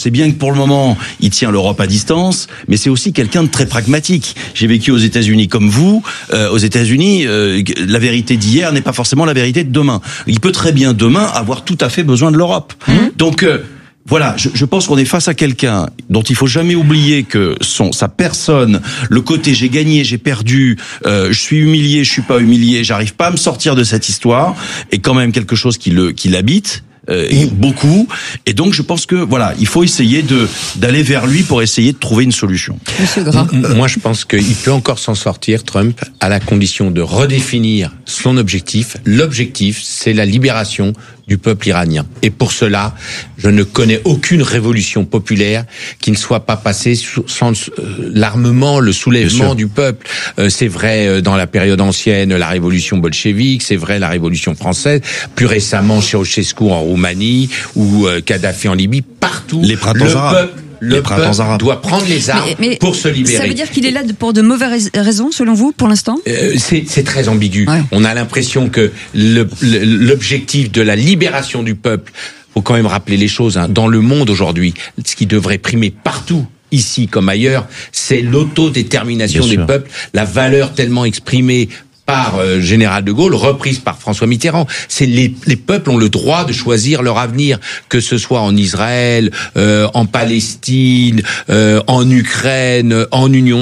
sait bien que pour le moment, il tient l'Europe à distance, mais c'est aussi quelqu'un de très pragmatique. J'ai vécu aux États-Unis comme vous. Aux États-Unis, la vérité d'hier n'est pas forcément la vérité de demain. Il peut très bien demain avoir tout à fait besoin de l'Europe. Donc voilà, je pense qu'on est face à quelqu'un dont il faut jamais oublier que sa personne, le côté j'ai gagné, j'ai perdu, je suis humilié, je suis pas humilié, j'arrive pas à me sortir de cette histoire, est quand même quelque chose qui l'habite. Beaucoup, et donc je pense que voilà, il faut essayer d'aller vers lui pour essayer de trouver une solution. Monsieur Gras. Moi, je pense qu'il peut encore s'en sortir, Trump, à la condition de redéfinir son objectif. L'objectif, c'est la libération du peuple iranien. Et pour cela, je ne connais aucune révolution populaire qui ne soit pas passée sans l'armement, le soulèvement du peuple. C'est vrai dans la période ancienne, la révolution bolchevique, c'est vrai la révolution française, plus récemment Ceausescu en Roumanie ou Kadhafi en Libye, partout. Les printemps arabes. Le peuple doit prendre les armes pour se libérer. Ça veut dire qu'il est là pour de mauvaises raisons, selon vous, pour l'instant ? C'est très ambigu. Ouais. On a l'impression que l'objectif de la libération du peuple, faut quand même rappeler les choses, dans le monde aujourd'hui, ce qui devrait primer partout, ici comme ailleurs, c'est l'autodétermination des peuples, la valeur tellement exprimée par Général de Gaulle, reprise par François Mitterrand. C'est les peuples ont le droit de choisir leur avenir, que ce soit en Israël, en Palestine, en Ukraine, en Union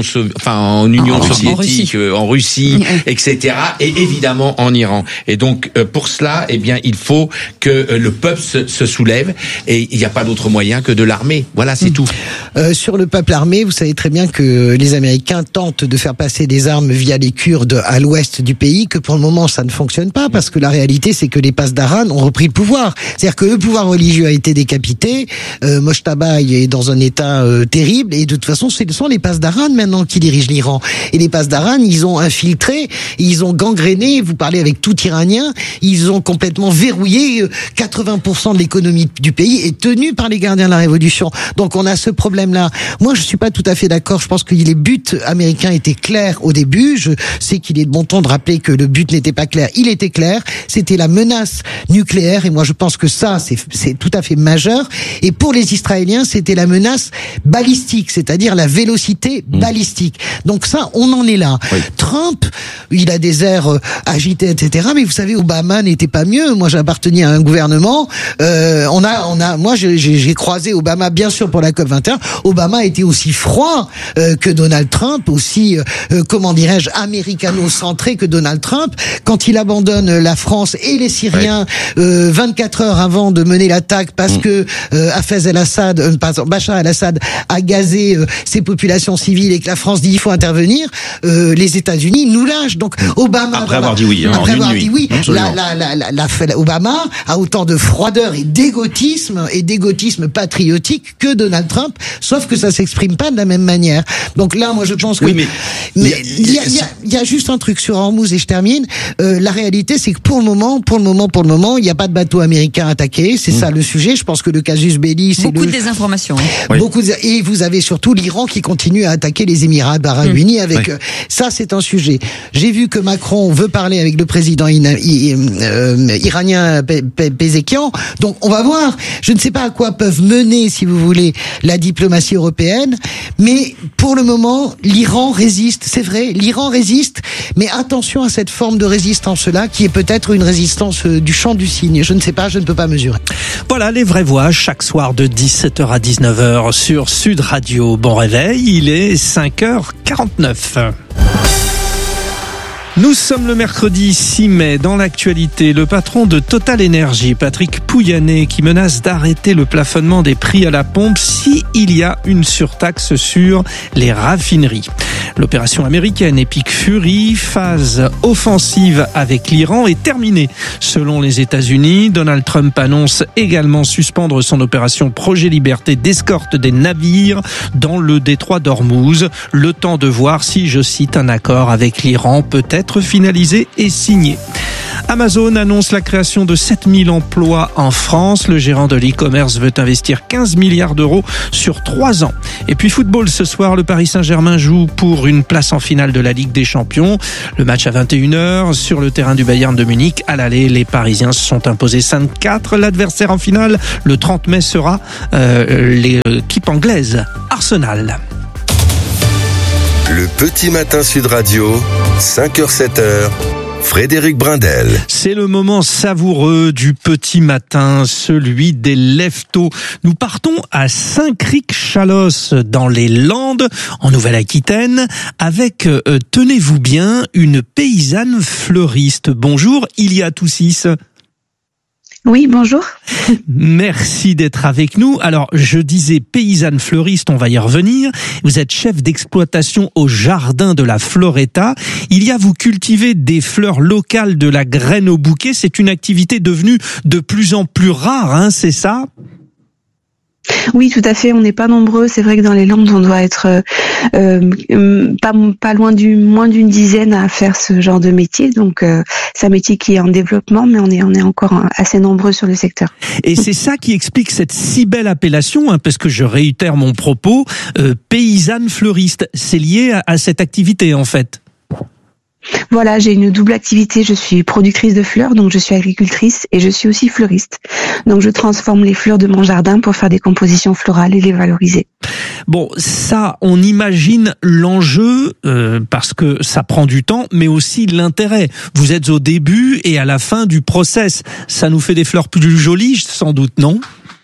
soviétique, en Russie, etc. Et évidemment en Iran. Et donc pour cela, eh bien, il faut que le peuple se soulève, et il n'y a pas d'autre moyen que de l'armée. Voilà, c'est tout. Sur le peuple armé, vous savez très bien que les Américains tentent de faire passer des armes via les Kurdes à l'ouest du pays, que pour le moment ça ne fonctionne pas, parce que la réalité c'est que les Pasdaran ont repris le pouvoir. C'est-à-dire que le pouvoir religieux a été décapité, Mojtabaï est dans un état terrible, et de toute façon ce sont les Pasdaran maintenant qui dirigent l'Iran. Et les Pasdaran, ils ont infiltré, ils ont gangréné, vous parlez avec tout Iranien, ils ont complètement verrouillé 80% de l'économie du pays est tenue par les gardiens de la révolution. Donc on a ce problème-là. Moi je suis pas tout à fait d'accord, je pense que les buts américains étaient clairs au début, je sais qu'il est de bon ton de rappeler que le but n'était pas clair, il était clair, c'était la menace nucléaire, et moi je pense que ça c'est tout à fait majeur. Et pour les Israéliens, c'était la menace balistique, c'est-à-dire la vélocité balistique. Donc ça, on en est là. Oui. Trump, il a des airs agités, etc. Mais vous savez, Obama n'était pas mieux. Moi, j'appartenais à un gouvernement. Moi, j'ai croisé Obama, bien sûr, pour la COP21. Obama était aussi froid que Donald Trump, aussi, comment dirais-je, américano-centré que Donald Trump. Quand il abandonne la France et les Syriens 24 heures avant de mener l'attaque, parce que Bachar el-Assad a gazé ses populations civiles et que la France dit il faut intervenir, les États-Unis nous lâchent. Donc Obama, après avoir dit oui, Obama a autant de froideur et d'égotisme patriotique que Donald Trump, sauf que ça s'exprime pas de la même manière. Donc là, moi je pense que mais il y a juste un truc sur Hormuz, et je termine. La réalité, c'est que pour le moment, il n'y a pas de bateau américain attaqué. C'est ça le sujet. Je pense que le casus belli, c'est beaucoup de désinformation. Oui. Et vous avez surtout l'Iran qui continue à attaquer les Émirats Arabes Unis avec ça, c'est un sujet. J'ai vu que Macron veut parler avec le président iranien Pezeshkian. Donc on va voir. Je ne sais pas à quoi peuvent mener, si vous voulez, la diplomatie européenne, mais pour le moment, l'Iran résiste. C'est vrai, l'Iran résiste, mais attention à cette forme de résistance-là, qui est peut-être une résistance du chant du cygne. Je ne sais pas, je ne peux pas mesurer. Voilà les vraies voix, chaque soir de 17h à 19h sur Sud Radio. Bon réveil, il est 5h49. Nous sommes le mercredi 6 mai. Dans l'actualité, le patron de Total Energy, Patrick Pouyanné, qui menace d'arrêter le plafonnement des prix à la pompe s'il y a une surtaxe sur les raffineries. L'opération américaine Epic Fury, phase offensive avec l'Iran, est terminée. Selon les États-Unis, Donald Trump annonce également suspendre son opération Projet Liberté d'escorte des navires dans le détroit d'Ormuz. Le temps de voir si, je cite, un accord avec l'Iran peut être finalisé et signé. Amazon annonce la création de 7000 emplois en France. Le gérant de l'e-commerce veut investir 15 milliards d'euros sur 3 ans. Et puis football ce soir, le Paris Saint-Germain joue pour une place en finale de la Ligue des Champions. Le match à 21h sur le terrain du Bayern de Munich. À l'aller, les Parisiens se sont imposés 5-4. L'adversaire en finale, le 30 mai, sera l'équipe anglaise, Arsenal. Le petit matin Sud Radio, 5h-7h. Frédéric Brindel. C'est le moment savoureux du petit matin, celui des lève-tôt. Nous partons à Saint-Cricq-Chalosse, dans les Landes, en Nouvelle-Aquitaine, avec, tenez-vous bien, une paysanne fleuriste. Bonjour, Ilia Toussis. Oui, bonjour. Merci d'être avec nous. Alors, je disais paysanne fleuriste, on va y revenir. Vous êtes chef d'exploitation au jardin de la Floretta. Vous cultivez des fleurs locales de la graine au bouquet. C'est une activité devenue de plus en plus rare, hein, c'est ça ? Oui, tout à fait. On n'est pas nombreux. C'est vrai que dans les Landes, on doit être pas loin moins d'une dizaine à faire ce genre de métier. Donc, c'est un métier qui est en développement, mais on est encore assez nombreux sur le secteur. Et c'est ça qui explique cette si belle appellation, hein, parce que je réitère mon propos, paysanne fleuriste. C'est lié à cette activité, en fait. Voilà, j'ai une double activité. Je suis productrice de fleurs, donc je suis agricultrice et je suis aussi fleuriste. Donc je transforme les fleurs de mon jardin pour faire des compositions florales et les valoriser. Bon, ça, on imagine l'enjeu, parce que ça prend du temps, mais aussi l'intérêt. Vous êtes au début et à la fin du process. Ça nous fait des fleurs plus jolies, sans doute, non ?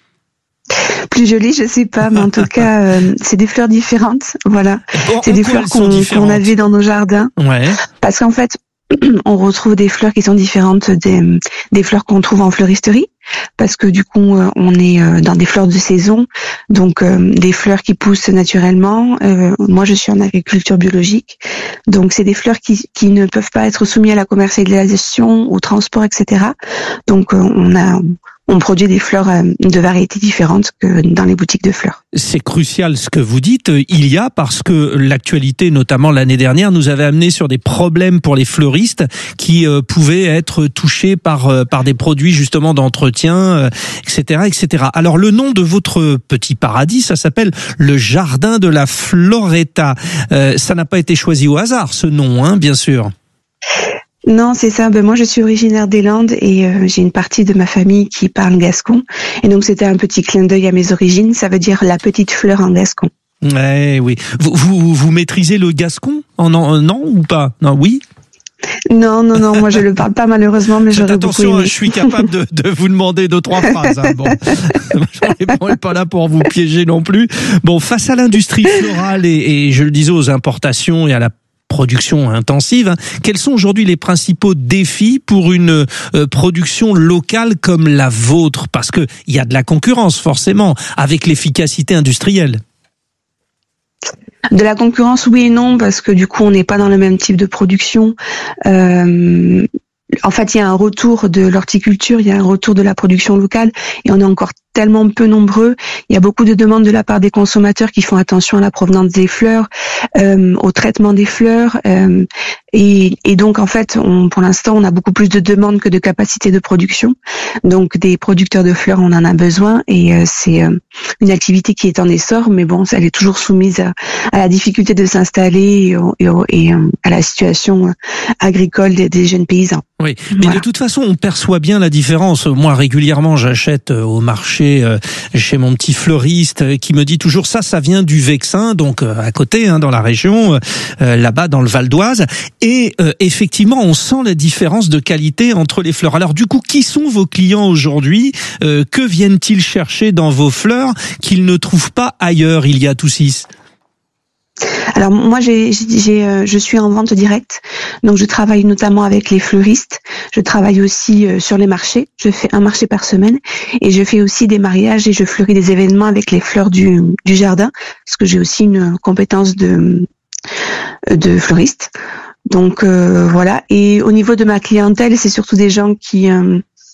Plus jolies, je sais pas, mais en tout cas, c'est des fleurs différentes. Voilà, c'est des fleurs qu'on avait dans nos jardins. Ouais. Parce qu'en fait, on retrouve des fleurs qui sont différentes des fleurs qu'on trouve en fleuristerie. Parce que du coup, on est dans des fleurs de saison, donc des fleurs qui poussent naturellement. Moi, je suis en agriculture biologique, donc c'est des fleurs qui ne peuvent pas être soumises à la commercialisation, au transport, etc. Donc, on produit des fleurs de variétés différentes que dans les boutiques de fleurs. C'est crucial ce que vous dites, parce que l'actualité, notamment l'année dernière, nous avait amené sur des problèmes pour les fleuristes qui pouvaient être touchés par des produits justement d'entretien, etc., etc. Alors le nom de votre petit paradis, ça s'appelle le jardin de la Floretta. Ça n'a pas été choisi au hasard, ce nom, hein, bien sûr. Non, c'est ça. Moi, je suis originaire des Landes et j'ai une partie de ma famille qui parle gascon. Et donc, c'était un petit clin d'œil à mes origines. Ça veut dire la petite fleur en gascon. Ouais, oui. Vous maîtrisez le gascon ? Non ou pas ? Non, oui ? Non, moi je le parle pas malheureusement, mais j'aurais beaucoup aimé. Attention, je suis capable de vous demander 2-3 phrases. Hein. Bon, on n'est pas là pour vous piéger non plus. Bon, face à l'industrie florale et je le disais aux importations et à la production intensive, quels sont aujourd'hui les principaux défis pour une production locale comme la vôtre ? Parce que il y a de la concurrence forcément avec l'efficacité industrielle. De la concurrence, oui et non, parce que du coup, on n'est pas dans le même type de production. En fait, il y a un retour de l'horticulture, il y a un retour de la production locale, et on est encore tellement peu nombreux. Il y a beaucoup de demandes de la part des consommateurs qui font attention à la provenance des fleurs, au traitement des fleurs, et donc en fait, pour l'instant, on a beaucoup plus de demandes que de capacité de production. Donc des producteurs de fleurs, on en a besoin, et c'est une activité qui est en essor, mais bon, elle est toujours soumise à la difficulté de s'installer et à la situation agricole des jeunes paysans. Oui, mais voilà. De toute façon, on perçoit bien la différence. Moi, régulièrement, j'achète au marché chez mon petit fleuriste qui me dit toujours ça vient du Vexin, donc à côté, hein, dans la région, là-bas dans le Val d'Oise. Et effectivement, on sent la différence de qualité entre les fleurs. Alors du coup, qui sont vos clients aujourd'hui ? Que viennent-ils chercher dans vos fleurs qu'ils ne trouvent pas ailleurs, Ilia Toussis ? Alors moi, je suis en vente directe, donc je travaille notamment avec les fleuristes. Je travaille aussi sur les marchés. Je fais un marché par semaine et je fais aussi des mariages et je fleuris des événements avec les fleurs du jardin, parce que j'ai aussi une compétence de fleuriste. Donc voilà. Et au niveau de ma clientèle, c'est surtout des gens qui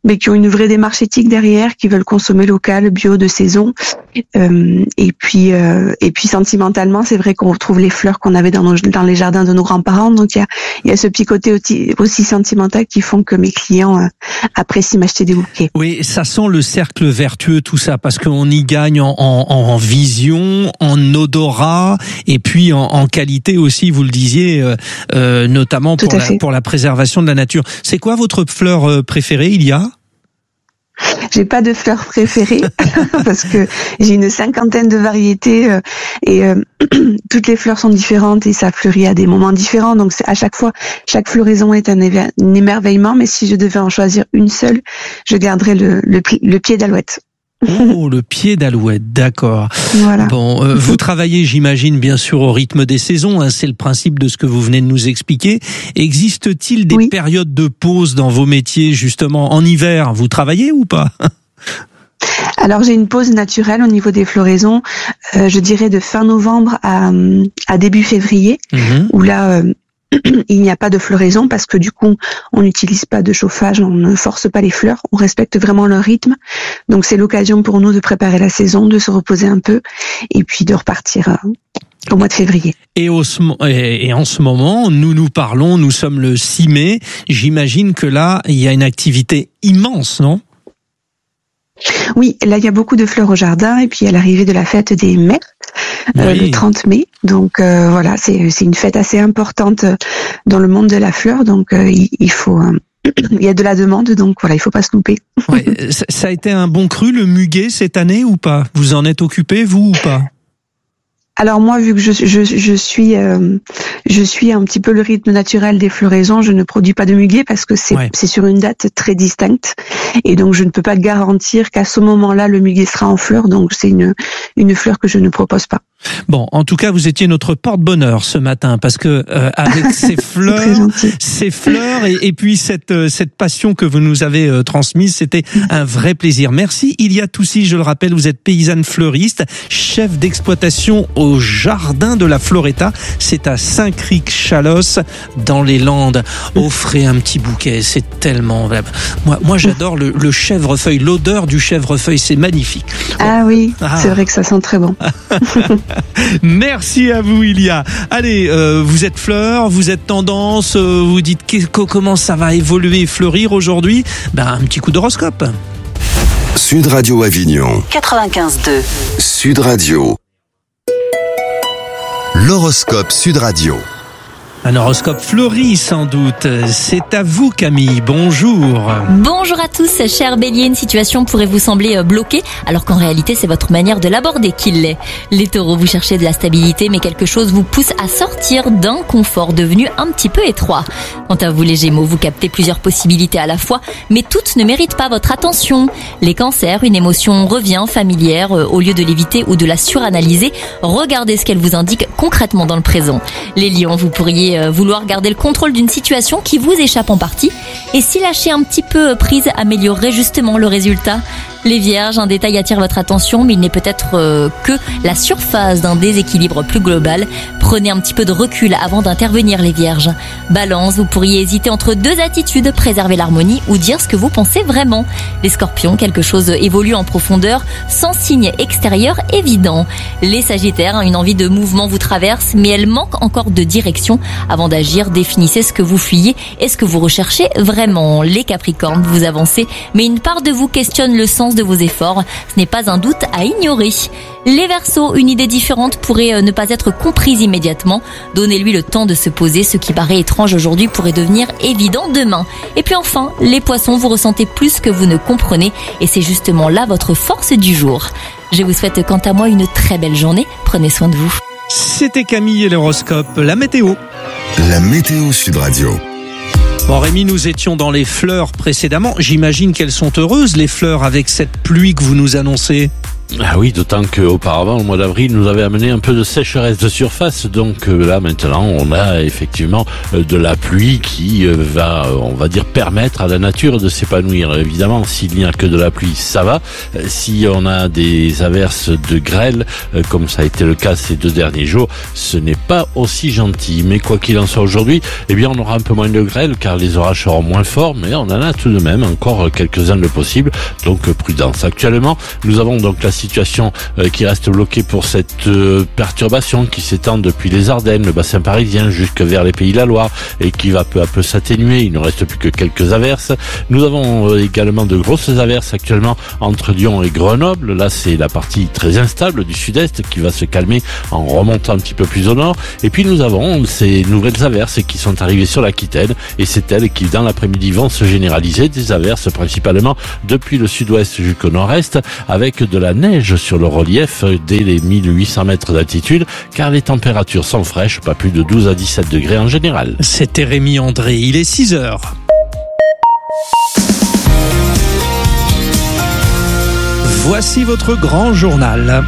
mais qui ont une vraie démarche éthique derrière, qui veulent consommer local, bio, de saison. Et puis sentimentalement, c'est vrai qu'on retrouve les fleurs qu'on avait dans les jardins de nos grands-parents. Donc il y a ce petit côté aussi sentimental qui font que mes clients apprécient m'acheter des bouquets. Oui, ça sent le cercle vertueux, tout ça, parce qu'on y gagne en vision, en odorat, et puis en qualité aussi, vous le disiez, notamment pour la préservation de la nature. C'est quoi votre fleur préférée, Ilia ? J'ai pas de fleurs préférées parce que j'ai une 50aine de variétés et toutes les fleurs sont différentes et ça fleurit à des moments différents. Donc à chaque fois, chaque floraison est un émerveillement. Mais si je devais en choisir une seule, je garderais le pied d'alouette. Oh, le pied d'alouette, d'accord. Voilà. Bon, vous travaillez, j'imagine, bien sûr, au rythme des saisons. Hein, c'est le principe de ce que vous venez de nous expliquer. Existe-t-il des périodes de pause dans vos métiers, justement, en hiver ? Vous travaillez ou pas ? Alors j'ai une pause naturelle au niveau des floraisons, je dirais de fin novembre à début février, où là il n'y a pas de floraison parce que du coup on n'utilise pas de chauffage, on ne force pas les fleurs, on respecte vraiment leur rythme. Donc c'est l'occasion pour nous de préparer la saison, de se reposer un peu et puis de repartir au mois de février. Et en ce moment, nous parlons, nous sommes le 6 mai, j'imagine que là il y a une activité immense, non ? Oui, là il y a beaucoup de fleurs au jardin et puis à l'arrivée de la fête des mères, le 30 mai. Donc voilà, c'est une fête assez importante dans le monde de la fleur. Donc il faut, il y a de la demande, donc voilà, il faut pas se louper. Ouais, ça a été un bon cru le muguet cette année ou pas ? Vous en êtes occupé vous ou pas ? Alors moi, vu que je suis un petit peu le rythme naturel des floraisons, je ne produis pas de muguet parce que c'est sur une date très distincte et donc je ne peux pas garantir qu'à ce moment-là le muguet sera en fleur. Donc c'est une fleur que je ne propose pas. Bon, en tout cas, vous étiez notre porte-bonheur ce matin parce que avec ces fleurs et puis cette passion que vous nous avez transmise, c'était un vrai plaisir. Merci Ilia Toussy, je le rappelle, vous êtes paysanne fleuriste, chef d'exploitation au jardin de la Floretta. C'est à Saint-Cricq-Chalosse dans les Landes. Offrez un petit bouquet, c'est tellement moi j'adore le chèvrefeuille, l'odeur du chèvrefeuille, c'est magnifique. Ah oui, c'est vrai que ça sent très bon. Merci à vous Ilia. Allez, vous êtes fleur, vous êtes tendance, vous dites comment ça va évoluer et fleurir aujourd'hui. Un petit coup d'horoscope. Sud Radio Avignon 95.2 Sud Radio. L'horoscope Sud Radio. Un horoscope fleuri sans doute. C'est à vous Camille, bonjour. Bonjour à tous, chers béliers, une situation pourrait vous sembler bloquée, alors qu'en réalité c'est votre manière de l'aborder qui l'est. Les taureaux, vous cherchez de la stabilité, mais quelque chose vous pousse à sortir d'un confort devenu un petit peu étroit. Quant à vous les gémeaux, vous captez plusieurs possibilités à la fois, mais toutes ne méritent pas votre attention. Les cancers, une émotion revient familière, au lieu de l'éviter ou de la suranalyser, regardez ce qu'elle vous indique concrètement dans le présent. Les lions, vous pourriez vouloir garder le contrôle d'une situation qui vous échappe en partie. Et si lâcher un petit peu prise améliorerait justement le résultat ? Les vierges, un détail attire votre attention, mais il n'est peut-être que la surface d'un déséquilibre plus global. Prenez un petit peu de recul avant d'intervenir les vierges. Balance, vous pourriez hésiter entre deux attitudes, préserver l'harmonie ou dire ce que vous pensez vraiment. Les scorpions, quelque chose évolue en profondeur sans signe extérieur évident. Les sagittaires, une envie de mouvement vous traverse, mais elle manque encore de direction. Avant d'agir, définissez ce que vous fuyez et ce que vous recherchez vraiment. Les capricornes, vous avancez, mais une part de vous questionne le sens de vos efforts. Ce n'est pas un doute à ignorer. Les Verseaux, une idée différente pourrait ne pas être comprise immédiatement. Donnez-lui le temps de se poser. Ce qui paraît étrange aujourd'hui pourrait devenir évident demain. Et puis enfin, les Poissons, vous ressentez plus que vous ne comprenez et c'est justement là votre force du jour. Je vous souhaite quant à moi une très belle journée. Prenez soin de vous. C'était Camille et l'horoscope. La météo. La météo Sud Radio. Bon Rémi, nous étions dans les fleurs précédemment. J'imagine qu'elles sont heureuses, les fleurs, avec cette pluie que vous nous annoncez. Ah oui, d'autant qu'auparavant, au mois d'avril, nous avait amené un peu de sécheresse de surface. Donc là, maintenant, on a effectivement de la pluie qui va, on va dire, permettre à la nature de s'épanouir. Évidemment, s'il n'y a que de la pluie, ça va. Si on a des averses de grêle, comme ça a été le cas ces 2 derniers jours, ce n'est pas aussi gentil. Mais quoi qu'il en soit aujourd'hui, eh bien, on aura un peu moins de grêle car les orages seront moins forts, mais on en a tout de même encore quelques-uns de possibles. Donc prudence. Actuellement, nous avons donc la situation qui reste bloquée pour cette perturbation qui s'étend depuis les Ardennes, le bassin parisien, jusque vers les Pays de la Loire et qui va peu à peu s'atténuer. Il ne reste plus que quelques averses. Nous avons également de grosses averses actuellement entre Lyon et Grenoble. Là, c'est la partie très instable du sud-est qui va se calmer en remontant un petit peu plus au nord. Et puis nous avons ces nouvelles averses qui sont arrivées sur l'Aquitaine et c'est elles qui, dans l'après-midi, vont se généraliser. Des averses principalement depuis le sud-ouest jusqu'au nord-est avec de la neige sur le relief dès les 1800 mètres d'altitude car les températures sont fraîches, pas plus de 12 à 17 degrés en général. C'était Rémi André, il est 6h. Voici votre grand journal.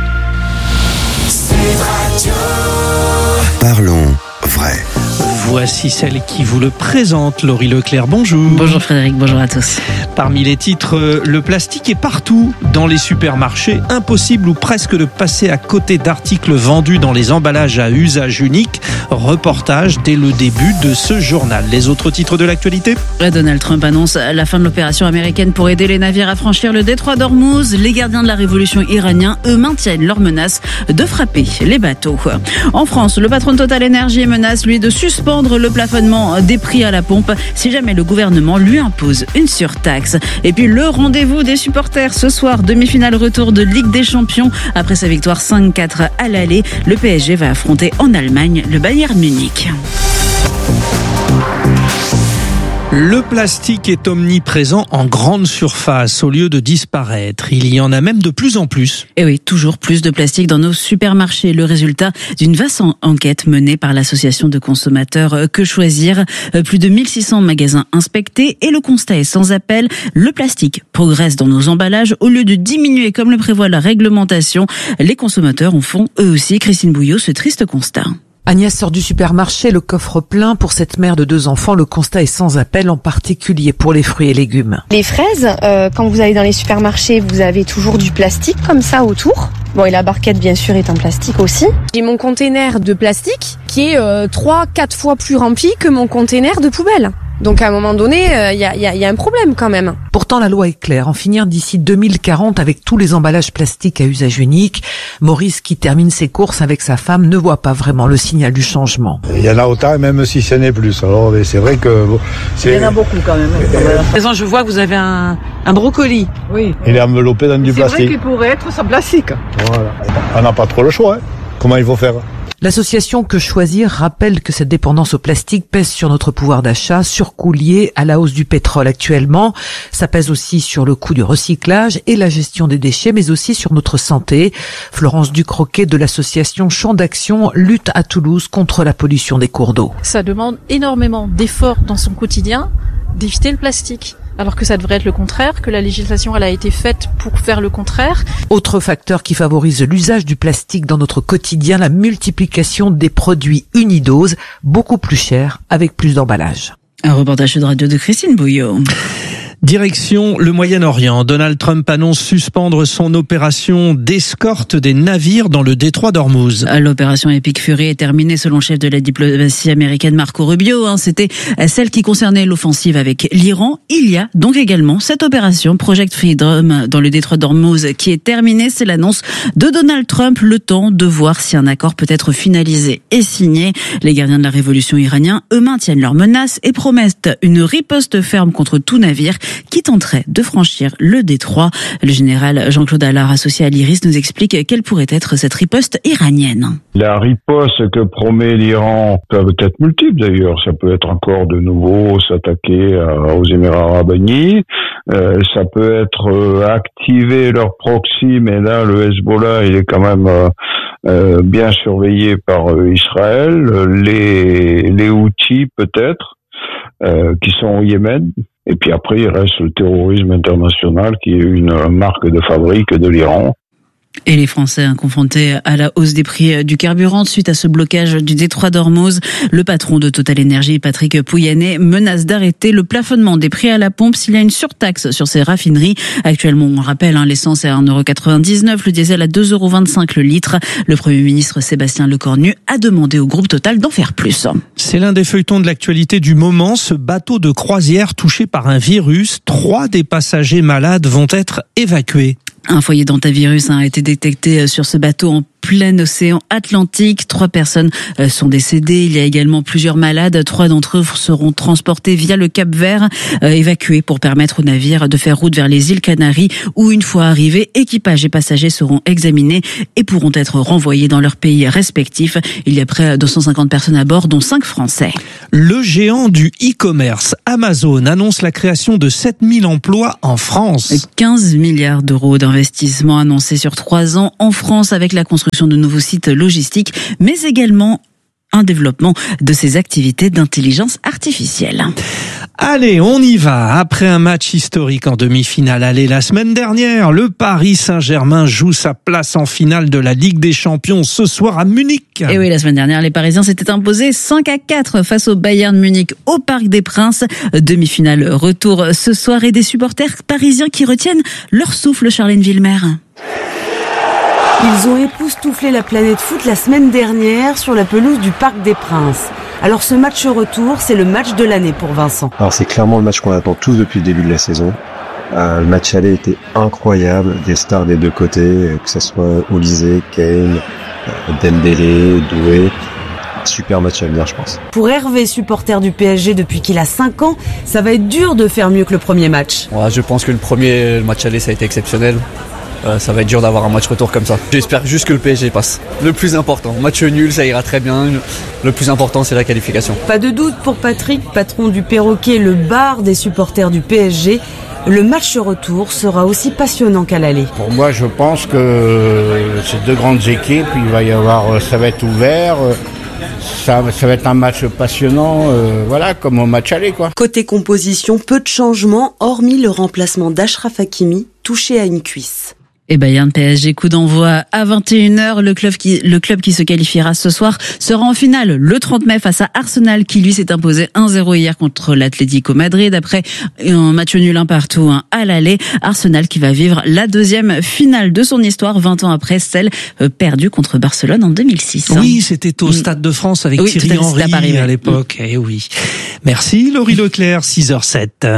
Parlons vrai. Voici celle qui vous le présente, Laurie Leclerc, bonjour. Bonjour Frédéric, bonjour à tous. Parmi les titres, le plastique est partout dans les supermarchés. Impossible ou presque de passer à côté d'articles vendus dans les emballages à usage unique. Reportage dès le début de ce journal. Les autres titres de l'actualité ? Donald Trump annonce la fin de l'opération américaine pour aider les navires à franchir le détroit d'Ormuz. Les gardiens de la révolution iraniens, eux, maintiennent leur menace de frapper les bateaux. En France, le patron de Total Energy menace, lui, de suspendre le plafonnement des prix à la pompe si jamais le gouvernement lui impose une surtaxe. Et puis le rendez-vous des supporters ce soir, demi-finale retour de Ligue des Champions. Après sa victoire 5-4 à l'aller, le PSG va affronter en Allemagne le Bayern Munich. Le plastique est omniprésent en grande surface au lieu de disparaître. Il y en a même de plus en plus. Et oui, toujours plus de plastique dans nos supermarchés. Le résultat d'une vaste enquête menée par l'association de consommateurs Que Choisir. Plus de 1600 magasins inspectés et le constat est sans appel. Le plastique progresse dans nos emballages. Au lieu de diminuer comme le prévoit la réglementation, les consommateurs en font eux aussi. Christine Bouillot, ce triste constat. Agnès sort du supermarché, le coffre plein. Pour cette mère de 2 enfants, le constat est sans appel, en particulier pour les fruits et légumes. Les fraises, quand vous allez dans les supermarchés, vous avez toujours du plastique comme ça autour. Bon, et la barquette, bien sûr, est en plastique aussi. J'ai mon container de plastique qui est 3-4 fois plus rempli que mon container de poubelle. Donc à un moment donné, il y a un problème quand même. Pourtant, la loi est claire. En finir d'ici 2040 avec tous les emballages plastiques à usage unique. Maurice, qui termine ses courses avec sa femme, ne voit pas vraiment le signal du changement. Il y en a autant, même si ce n'est plus. Alors c'est vrai que... Il y en a beaucoup quand même. À présent, je vois que vous avez un brocoli. Oui. Il est enveloppé dans du plastique. C'est vrai qu'il pourrait être sans plastique. Voilà. On n'a pas trop le choix. Comment il faut faire ? L'association Que Choisir rappelle que cette dépendance au plastique pèse sur notre pouvoir d'achat, surcoût lié à la hausse du pétrole actuellement. Ça pèse aussi sur le coût du recyclage et la gestion des déchets, mais aussi sur notre santé. Florence Ducroquet de l'association Champ d'Action lutte à Toulouse contre la pollution des cours d'eau. Ça demande énormément d'efforts dans son quotidien d'éviter le plastique. Alors que ça devrait être le contraire, que la législation elle a été faite pour faire le contraire. Autre facteur qui favorise l'usage du plastique dans notre quotidien, la multiplication des produits unidoses, beaucoup plus chers, avec plus d'emballage. Un reportage de radio de Christine Bouillot. Direction le Moyen-Orient. Donald Trump annonce suspendre son opération d'escorte des navires dans le détroit d'Ormuz. L'opération Epic Fury est terminée selon le chef de la diplomatie américaine Marco Rubio. C'était celle qui concernait l'offensive avec l'Iran. Il y a donc également cette opération Project Freedom dans le détroit d'Ormuz qui est terminée. C'est l'annonce de Donald Trump. Le temps de voir si un accord peut être finalisé et signé. Les gardiens de la révolution iraniens, eux, maintiennent leurs menaces et promettent une riposte ferme contre tout navire qui tenterait de franchir le détroit. Le général Jean-Claude Allard, associé à l'IRIS, nous explique quelle pourrait être cette riposte iranienne. La riposte que promet l'Iran peut être multiple d'ailleurs. Ça peut être encore de nouveau s'attaquer aux Émirats arabes unis. Ça peut être activer leur proxy, mais là le Hezbollah il est quand même bien surveillé par Israël. Les Houthis peut-être qui sont au Yémen. Et puis après, il reste le terrorisme international qui est une marque de fabrique de l'Iran. Et les Français confrontés à la hausse des prix du carburant suite à ce blocage du détroit d'Ormuz, le patron de Total Energy, Patrick Pouyanné, menace d'arrêter le plafonnement des prix à la pompe s'il y a une surtaxe sur ces raffineries. Actuellement, on rappelle, l'essence est à 1,99 €, le diesel à 2,25 € le litre. Le Premier ministre Sébastien Lecornu a demandé au groupe Total d'en faire plus. C'est l'un des feuilletons de l'actualité du moment, ce bateau de croisière touché par un virus. 3 des passagers malades vont être évacués. Un foyer d'hantavirus a été détecté sur ce bateau en plein océan Atlantique. 3 personnes sont décédées. Il y a également plusieurs malades. 3 d'entre eux seront transportés via le Cap-Vert, évacués pour permettre au navire de faire route vers les îles Canaries où, une fois arrivés, équipage et passagers seront examinés et pourront être renvoyés dans leurs pays respectifs. Il y a près de 250 personnes à bord, dont 5 Français. Le géant du e-commerce, Amazon, annonce la création de 7000 emplois en France. 15 milliards d'euros d'investissement annoncés sur 3 ans en France avec la construction de nouveaux sites logistiques, mais également un développement de ses activités d'intelligence artificielle. Allez, on y va. Après un match historique en demi-finale aller la semaine dernière, le Paris Saint-Germain joue sa place en finale de la Ligue des Champions ce soir à Munich. Et oui, la semaine dernière, les Parisiens s'étaient imposés 5-4 face au Bayern Munich au Parc des Princes. Demi-finale retour ce soir et des supporters parisiens qui retiennent leur souffle, Charlène Villemer. Ils ont époustouflé la planète foot la semaine dernière sur la pelouse du Parc des Princes. Alors ce match retour, c'est le match de l'année pour Vincent. Alors c'est clairement le match qu'on attend tous depuis le début de la saison. Le match aller était incroyable, des stars des deux côtés, que ce soit Olise, Kane, Dembélé, Doué. Super match à venir, je pense. Pour Hervé, supporter du PSG depuis qu'il a 5 ans, ça va être dur de faire mieux que le premier match. Ouais, je pense que le match aller, ça a été exceptionnel. Ça va être dur d'avoir un match retour comme ça. J'espère juste que le PSG passe. Le plus important, match nul, ça ira très bien. Le plus important, c'est la qualification. Pas de doute pour Patrick, patron du Perroquet, le bar des supporters du PSG. Le match retour sera aussi passionnant qu'à l'aller. Pour moi, je pense que c'est 2 grandes équipes. Il va y avoir, ça va être ouvert. Ça va être un match passionnant, comme au match aller, quoi. Côté composition, peu de changements, hormis le remplacement d'Achraf Hakimi, touché à une cuisse. Et Bayern PSG, coup d'envoi à 21h. Le club qui se qualifiera ce soir sera en finale le 30 mai face à Arsenal qui lui s'est imposé 1-0 hier contre l'Atlético Madrid après un match nul 1-1 à l'aller. Arsenal qui va vivre la 2e finale de son histoire 20 ans après celle perdue contre Barcelone en 2006. Oui, c'était au Stade de France avec Thierry Henry à l'époque. Eh oui. Merci Laurie Leclerc, 6h07.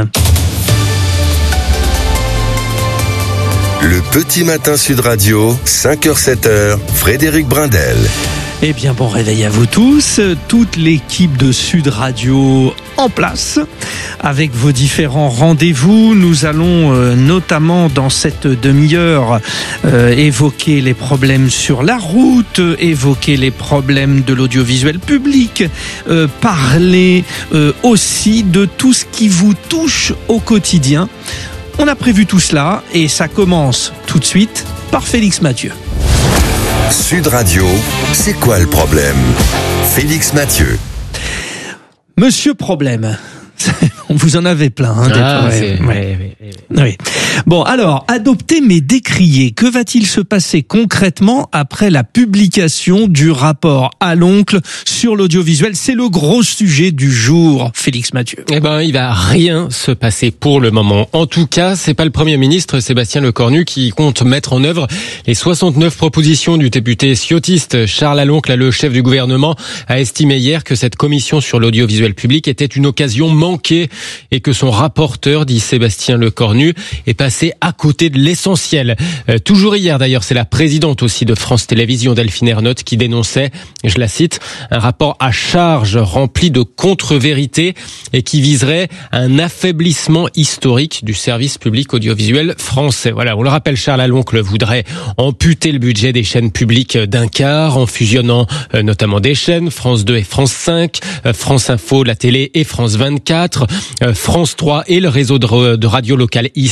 Le petit matin Sud Radio, 5h-7h, Frédéric Brindel. Eh bien, bon réveil à vous tous, toute l'équipe de Sud Radio en place, avec vos différents rendez-vous. Nous allons notamment dans cette demi-heure évoquer les problèmes sur la route, évoquer les problèmes de l'audiovisuel public, parler aussi de tout ce qui vous touche au quotidien. On a prévu tout cela et ça commence tout de suite par Félix Mathieu. Sud Radio, c'est quoi le problème? Félix Mathieu. Monsieur Problème. Vous en avez plein. Oui. Bon, alors, adopter mais décrier. Que va-t-il se passer concrètement après la publication du rapport à l'oncle sur l'audiovisuel? C'est le gros sujet du jour, Félix Mathieu. Eh ben, il va rien se passer pour le moment. En tout cas, c'est pas le Premier ministre Sébastien Lecornu qui compte mettre en œuvre les 69 propositions du député ciotiste Charles Aloncle, le chef du gouvernement, a estimé hier que cette commission sur l'audiovisuel public était une occasion manquée et que son rapporteur, dit Sébastien Lecornu, est passé à côté de l'essentiel. Toujours hier d'ailleurs, c'est la présidente aussi de France Télévisions, Delphine Ernotte, qui dénonçait, je la cite, un rapport à charge rempli de contre-vérités et qui viserait un affaiblissement historique du service public audiovisuel français. Voilà, on le rappelle, Charles Aloncle voudrait amputer le budget des chaînes publiques d'un quart en fusionnant notamment des chaînes, France 2 et France 5, France Info, la télé et France 24, France 3 et le réseau de radio local ici, anciennement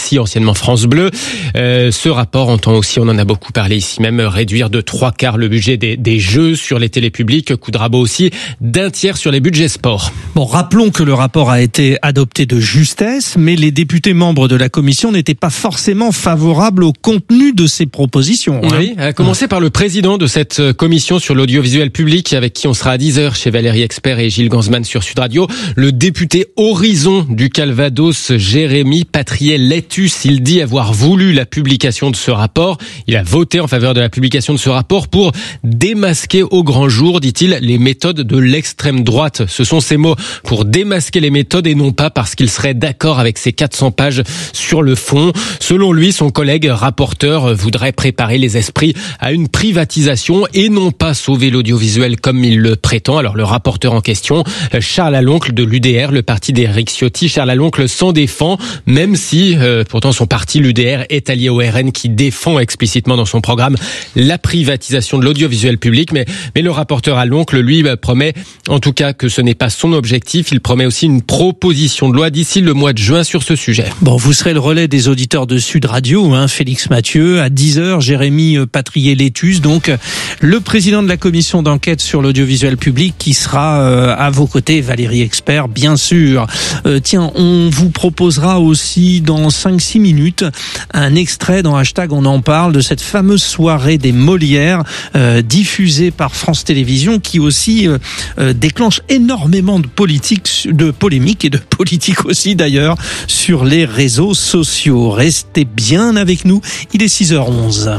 l'événement France Bleu. Ce rapport entend aussi, on en a beaucoup parlé ici même, réduire de 3/4 le budget des jeux sur les télés publiques, coup de rabot aussi d'un tiers sur les budgets sport. Bon, rappelons que le rapport a été adopté de justesse, mais les députés membres de la commission n'étaient pas forcément favorables au contenu de ces propositions. Oui, à commencer par le président de cette commission sur l'audiovisuel public, avec qui on sera à 10h chez Valérie Expert et Gilles Gansman sur Sud Radio. Le député Horizon du Calvados, Jérémy Patriet-Letus, il dit avoir voulu la publication de ce rapport. Il a voté en faveur de la publication de ce rapport pour démasquer au grand jour, dit-il, les méthodes de l'extrême droite. Ce sont ses mots, pour démasquer les méthodes et non pas parce qu'il serait d'accord avec ces 400 pages sur le fond. Selon lui, son collègue rapporteur voudrait préparer les esprits à une privatisation et non pas sauver l'audiovisuel comme il le prétend. Alors le rapporteur en question, Charles Aloncle de l'UDR, le parti d'Éric Ciotti, Charles Aloncle s'en défend, même si pourtant son parti, l'UDR, est allié au RN qui défend explicitement dans son programme la privatisation de l'audiovisuel public. Mais le rapporteur Aloncle, lui, promet en tout cas que ce n'est pas son objectif. Il promet aussi une proposition de loi d'ici le mois de juin sur ce sujet. Bon, vous serez le relais des auditeurs de Sud Radio, Félix Mathieu, à 10h, Jérémy Patriet-Letus, donc le président de la commission d'enquête sur l'audiovisuel public qui sera à vos côtés, Valérie Expert, bien sûr. Tiens, on vous proposera aussi dans 5-6 minutes un extrait dans Hashtag On en parle de cette fameuse soirée des Molières diffusée par France Télévisions qui aussi déclenche énormément de polémiques et de politique aussi d'ailleurs sur les réseaux sociaux. Restez bien avec nous, il est 6h11.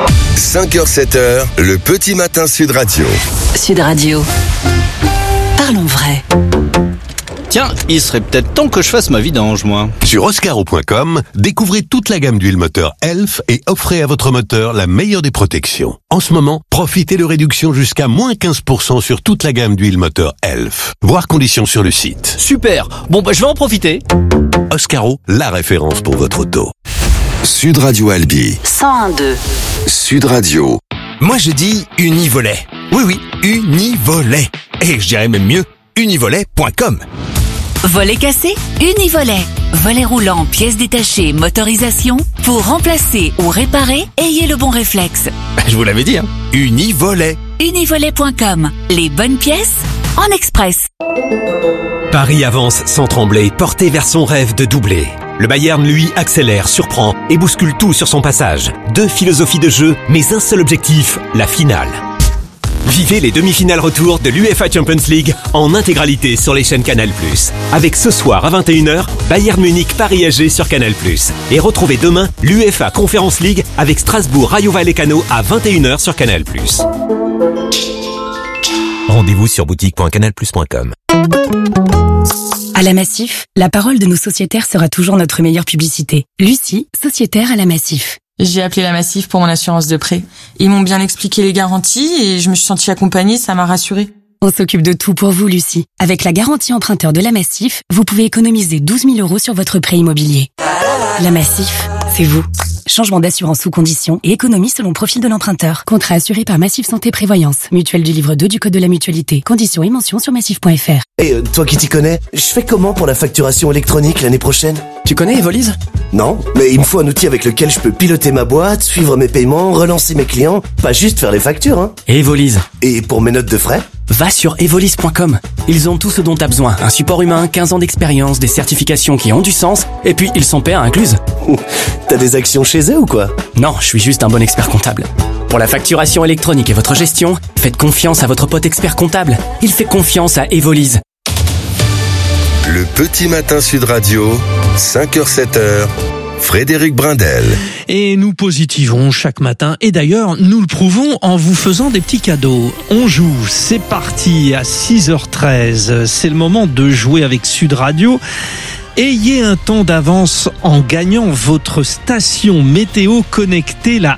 5h, 7h, le petit matin Sud Radio. Sud Radio. Parlons vrai. Tiens, il serait peut-être temps que je fasse ma vidange, moi. Sur oscaro.com, découvrez toute la gamme d'huile moteur Elf et offrez à votre moteur la meilleure des protections. En ce moment, profitez de réductions jusqu'à moins 15% sur toute la gamme d'huile moteur Elf. Voir conditions sur le site. Super. Bon, je vais en profiter. Oscaro, la référence pour votre auto. Sud Radio Albi. 101.2. Sud Radio. Moi je dis Univolet. Oui, Univolet. Et je dirais même mieux, univolet.com. Volet cassé, Univolet. Volet roulant, pièces détachées, motorisation. Pour remplacer ou réparer, ayez le bon réflexe. Je vous l'avais dit, Univolet. Univolet.com. Les bonnes pièces en express. Paris avance sans trembler, porté vers son rêve de doubler. Le Bayern, lui, accélère, surprend et bouscule tout sur son passage. 2 philosophies de jeu, mais un seul objectif, la finale. Vivez les demi-finales retour de l'UEFA Champions League en intégralité sur les chaînes Canal+. Avec ce soir à 21h, Bayern Munich Paris AG sur Canal+. Et retrouvez demain l'UEFA Conference League avec Strasbourg Rayo Vallecano à 21h sur Canal+. Rendez-vous sur boutique.canalplus.com. À la Massif, la parole de nos sociétaires sera toujours notre meilleure publicité. Lucie, sociétaire à la Massif. J'ai appelé la Massif pour mon assurance de prêt. Ils m'ont bien expliqué les garanties et je me suis sentie accompagnée, ça m'a rassurée. On s'occupe de tout pour vous, Lucie. Avec la garantie emprunteur de la Massif, vous pouvez économiser 12 000 € sur votre prêt immobilier. La Massif, c'est vous. Changement d'assurance sous conditions et économie selon profil de l'emprunteur. Contrat assuré par Massif Santé Prévoyance. Mutuelle du livre 2 du Code de la Mutualité. Conditions et mentions sur massif.fr. Et toi qui t'y connais, je fais comment pour la facturation électronique l'année prochaine? Tu connais Evolise? Non, mais il me faut un outil avec lequel je peux piloter ma boîte, suivre mes paiements, relancer mes clients, pas juste faire les factures, Evolise. Et pour mes notes de frais? Va sur evolise.com. Ils ont tout ce dont t'as besoin. Un support humain, 15 ans d'expérience, des certifications qui ont du sens, et puis ils sont PA incluses. T'as des actions chez eux ou quoi? Non, je suis juste un bon expert comptable. Pour la facturation électronique et votre gestion, faites confiance à votre pote expert comptable. Il fait confiance à Evolise. Le petit matin Sud Radio, 5h, 7h, Frédéric Brindel. Et nous positivons chaque matin. Et d'ailleurs, nous le prouvons en vous faisant des petits cadeaux. On joue, c'est parti à 6h13. C'est le moment de jouer avec Sud Radio. Ayez un temps d'avance en gagnant votre station météo connectée, la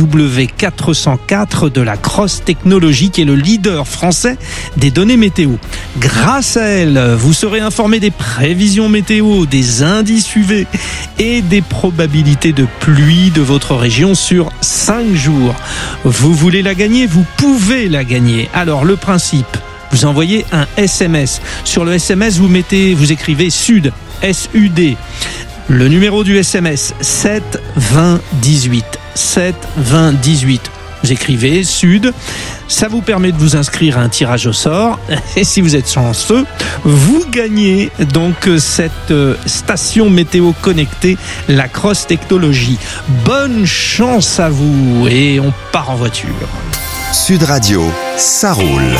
SW404 de la Cross Technologies, qui est le leader français des données météo. Grâce à elle, vous serez informé des prévisions météo, des indices UV et des probabilités de pluie de votre région sur 5 jours. Vous voulez la gagner? Vous pouvez la gagner. Alors, le principe, vous envoyez un SMS. Sur le SMS, vous écrivez Sud, SUD. Le numéro du SMS 7 20 18. 7 20 18. Vous écrivez Sud, ça vous permet de vous inscrire à un tirage au sort et si vous êtes chanceux, vous gagnez donc cette station météo connectée, la Cross Technologie. Bonne chance à vous et on part en voiture. Sud Radio, ça roule.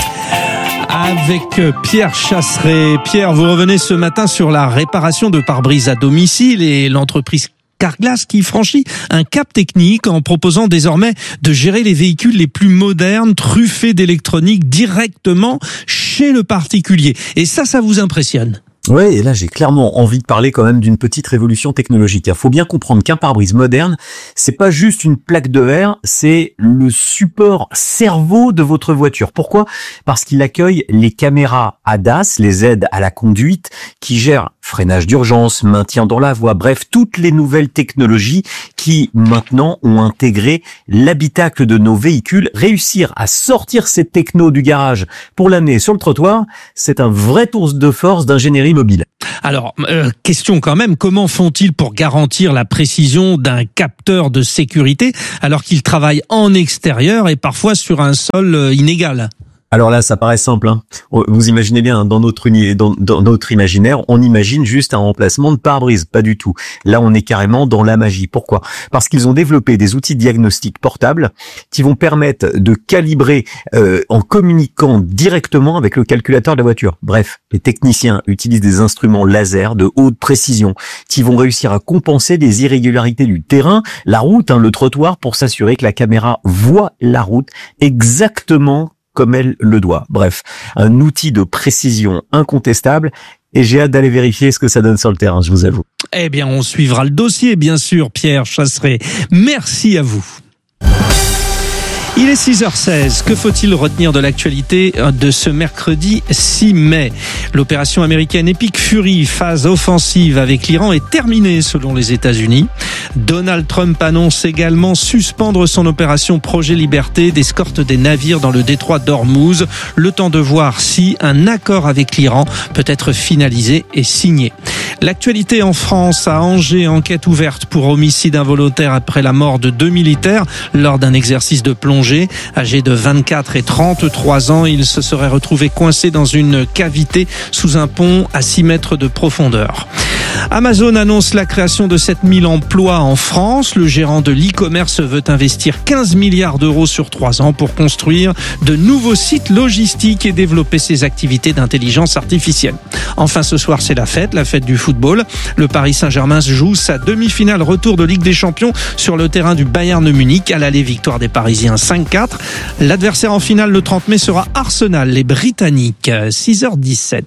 Avec Pierre Chasseret. Pierre, vous revenez ce matin sur la réparation de pare-brise à domicile et l'entreprise Carglass qui franchit un cap technique en proposant désormais de gérer les véhicules les plus modernes, truffés d'électronique directement chez le particulier. Et ça vous impressionne? Ouais, et là j'ai clairement envie de parler quand même d'une petite révolution technologique. Il faut bien comprendre qu'un pare-brise moderne, c'est pas juste une plaque de verre, c'est le support cerveau de votre voiture. Pourquoi ? Parce qu'il accueille les caméras ADAS, les aides à la conduite, qui gèrent freinage d'urgence, maintien dans la voie, bref, toutes les nouvelles technologies qui maintenant ont intégré l'habitacle de nos véhicules. Réussir à sortir cette techno du garage pour l'amener sur le trottoir, c'est un vrai tour de force d'ingénierie mobile. Alors, question quand même, comment font-ils pour garantir la précision d'un capteur de sécurité alors qu'ils travaillent en extérieur et parfois sur un sol inégal ? Alors là, ça paraît simple, hein. Vous imaginez bien, dans notre imaginaire, on imagine juste un remplacement de pare-brise. Pas du tout. Là, on est carrément dans la magie. Pourquoi ? Parce qu'ils ont développé des outils de diagnostic portables qui vont permettre de calibrer en communiquant directement avec le calculateur de la voiture. Bref, les techniciens utilisent des instruments laser de haute précision qui vont réussir à compenser des irrégularités du terrain, la route, le trottoir, pour s'assurer que la caméra voit la route exactement comme elle le doit. Bref, un outil de précision incontestable et j'ai hâte d'aller vérifier ce que ça donne sur le terrain, je vous avoue. Eh bien, on suivra le dossier, bien sûr, Pierre Chasseret. Merci à vous. Il est 6h16. Que faut-il retenir de l'actualité de ce mercredi 6 mai ? L'opération américaine Epic Fury, phase offensive avec l'Iran, est terminée selon les États-Unis. Donald Trump annonce également suspendre son opération Projet Liberté d'escorte des navires dans le détroit d'Ormuz. Le temps de voir si un accord avec l'Iran peut être finalisé et signé. L'actualité en France, à Angers, enquête ouverte pour homicide involontaire après la mort de 2 militaires lors d'un exercice de plongée. Âgés de 24 et 33 ans, ils se seraient retrouvés coincés dans une cavité sous un pont à 6 mètres de profondeur. Amazon annonce la création de 7000 emplois en France. Le gérant de l'e-commerce veut investir 15 milliards d'euros sur 3 ans pour construire de nouveaux sites logistiques et développer ses activités d'intelligence artificielle. Enfin, ce soir, c'est la fête du football. Le Paris Saint-Germain joue sa demi-finale retour de Ligue des Champions sur le terrain du Bayern Munich. À l'aller, victoire des Parisiens 5-4. L'adversaire en finale le 30 mai sera Arsenal, les Britanniques. 6h17.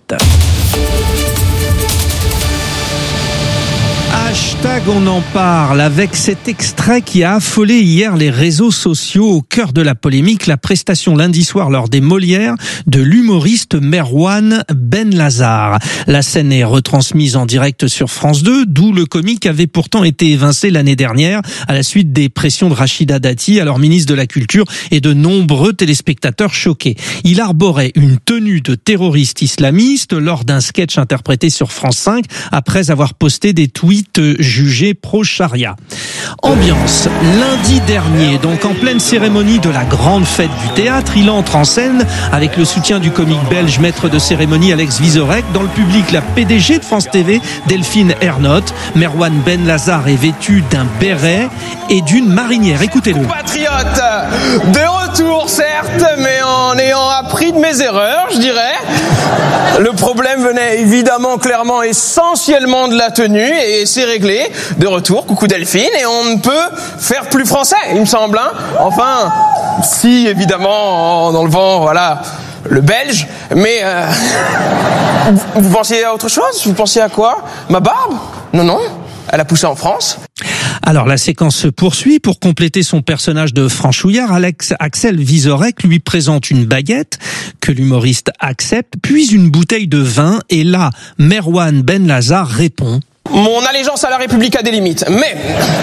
Hashtag on en parle avec cet extrait qui a affolé hier les réseaux sociaux au cœur de la polémique, la prestation lundi soir lors des Molières de l'humoriste Merwan Benlazar. La scène est retransmise en direct sur France 2, d'où le comique avait pourtant été évincé l'année dernière à la suite des pressions de Rachida Dati, alors ministre de la Culture, et de nombreux téléspectateurs choqués. Il arborait une tenue de terroriste islamiste lors d'un sketch interprété sur France 5 après avoir posté des tweets jugé pro-charia. Ambiance, lundi dernier, donc en pleine cérémonie de la grande fête du théâtre, il entre en scène avec le soutien du comique belge maître de cérémonie Alex Vizorek. Dans le public, la PDG de France TV, Delphine Ernotte. Merwan Benlazar est vêtu d'un béret et d'une marinière. Écoutez-le. Patriote, de retour certes, mais en ayant appris de mes erreurs, je dirais. Le problème venait évidemment, clairement, essentiellement de la tenue et c'est réglé. De retour, coucou Delphine, et on ne peut faire plus français, il me semble. Enfin, si évidemment, en enlevant, voilà, le belge, mais vous pensiez à autre chose ? Vous pensiez à quoi ? Ma barbe ? Non, elle a poussé en France. Alors la séquence se poursuit. Pour compléter son personnage de franchouillard, Axel Vizorek lui présente une baguette que l'humoriste accepte, puis une bouteille de vin, et là, Merwan Benlazar répond. Mon allégeance à la République a des limites, mais...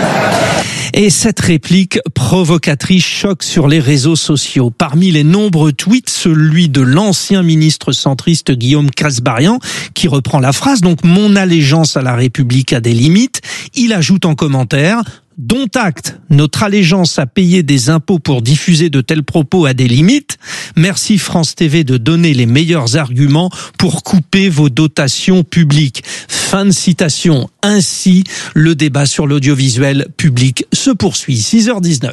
Et cette réplique provocatrice choque sur les réseaux sociaux. Parmi les nombreux tweets, celui de l'ancien ministre centriste Guillaume Kasbarian, qui reprend la phrase, donc « Mon allégeance à la République a des limites ». Il ajoute en commentaire « Dont acte, notre allégeance à payer des impôts pour diffuser de tels propos a des limites. Merci France TV de donner les meilleurs arguments pour couper vos dotations publiques. » Fin de citation. Ainsi, le débat sur l'audiovisuel public se poursuit. 6h19.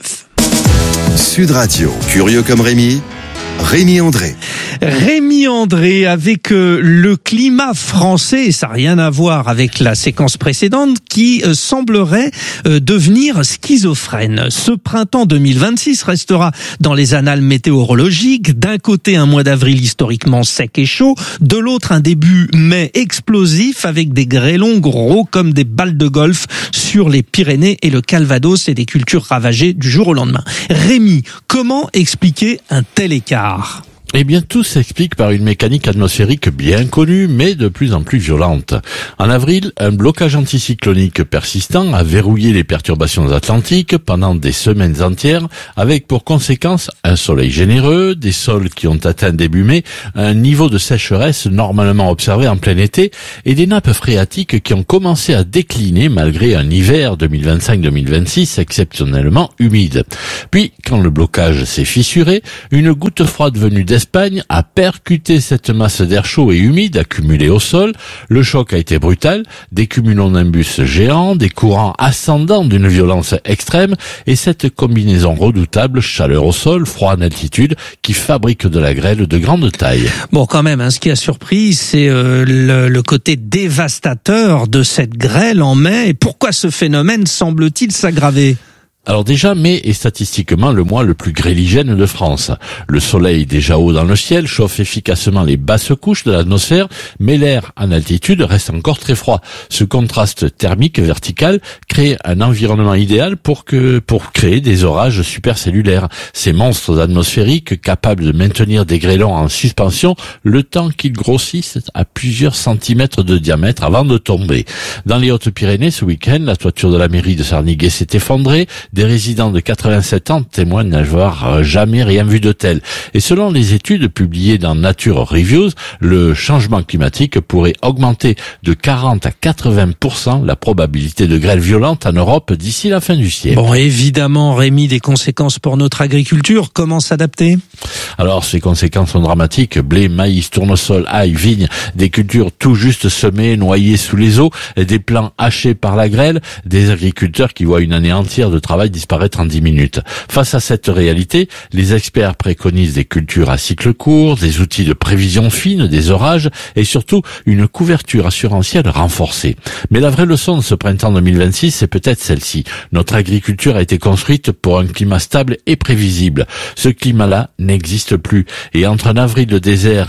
Sud Radio, curieux comme Rémi, Rémi André. Rémi André, avec le climat français, et ça n'a rien à voir avec la séquence précédente, qui semblerait devenir schizophrène. Ce printemps 2026 restera dans les annales météorologiques. D'un côté, un mois d'avril historiquement sec et chaud, de l'autre, un début mai explosif avec des grêlons gros comme des balles de golf sur les Pyrénées et le Calvados et des cultures ravagées du jour au lendemain. Rémi, comment expliquer un tel écart ? Eh bien, tout s'explique par une mécanique atmosphérique bien connue, mais de plus en plus violente. En avril, un blocage anticyclonique persistant a verrouillé les perturbations atlantiques pendant des semaines entières, avec pour conséquence un soleil généreux, des sols qui ont atteint début mai, un niveau de sécheresse normalement observé en plein été, et des nappes phréatiques qui ont commencé à décliner malgré un hiver 2025-2026 exceptionnellement humide. Puis, quand le blocage s'est fissuré, une goutte froide venue d'Espagne a percuté cette masse d'air chaud et humide accumulée au sol. Le choc a été brutal, des cumulonimbus géants, des courants ascendants d'une violence extrême et cette combinaison redoutable, chaleur au sol, froid en altitude, qui fabrique de la grêle de grande taille. Bon, quand même, ce qui a surpris, c'est le côté dévastateur de cette grêle en mai. Et pourquoi ce phénomène semble-t-il s'aggraver ? Alors déjà, mai est statistiquement le mois le plus gréligène de France. Le soleil déjà haut dans le ciel chauffe efficacement les basses couches de l'atmosphère, mais l'air en altitude reste encore très froid. Ce contraste thermique vertical crée un environnement idéal pour créer des orages supercellulaires. Ces monstres atmosphériques capables de maintenir des grêlons en suspension le temps qu'ils grossissent à plusieurs centimètres de diamètre avant de tomber. Dans les Hautes-Pyrénées, ce week-end, la toiture de la mairie de Sarniguet s'est effondrée. Des résidents de 87 ans témoignent n'avoir jamais rien vu de tel. Et selon les études publiées dans Nature Reviews, le changement climatique pourrait augmenter de 40 à 80% la probabilité de grêle violente en Europe d'ici la fin du siècle. Bon, évidemment, Rémi, des conséquences pour notre agriculture. Comment s'adapter ? Alors, ces conséquences sont dramatiques. Blé, maïs, tournesol, ail, vigne, des cultures tout juste semées, noyées sous les eaux, des plants hachés par la grêle, des agriculteurs qui voient une année entière de travail disparaître en 10 minutes. Face à cette réalité, les experts préconisent des cultures à cycle court, des outils de prévision fine, des orages et surtout une couverture assurantielle renforcée. Mais la vraie leçon de ce printemps 2026, c'est peut-être celle-ci. Notre agriculture a été construite pour un climat stable et prévisible. Ce climat-là n'existe plus. Et entre un avril de désert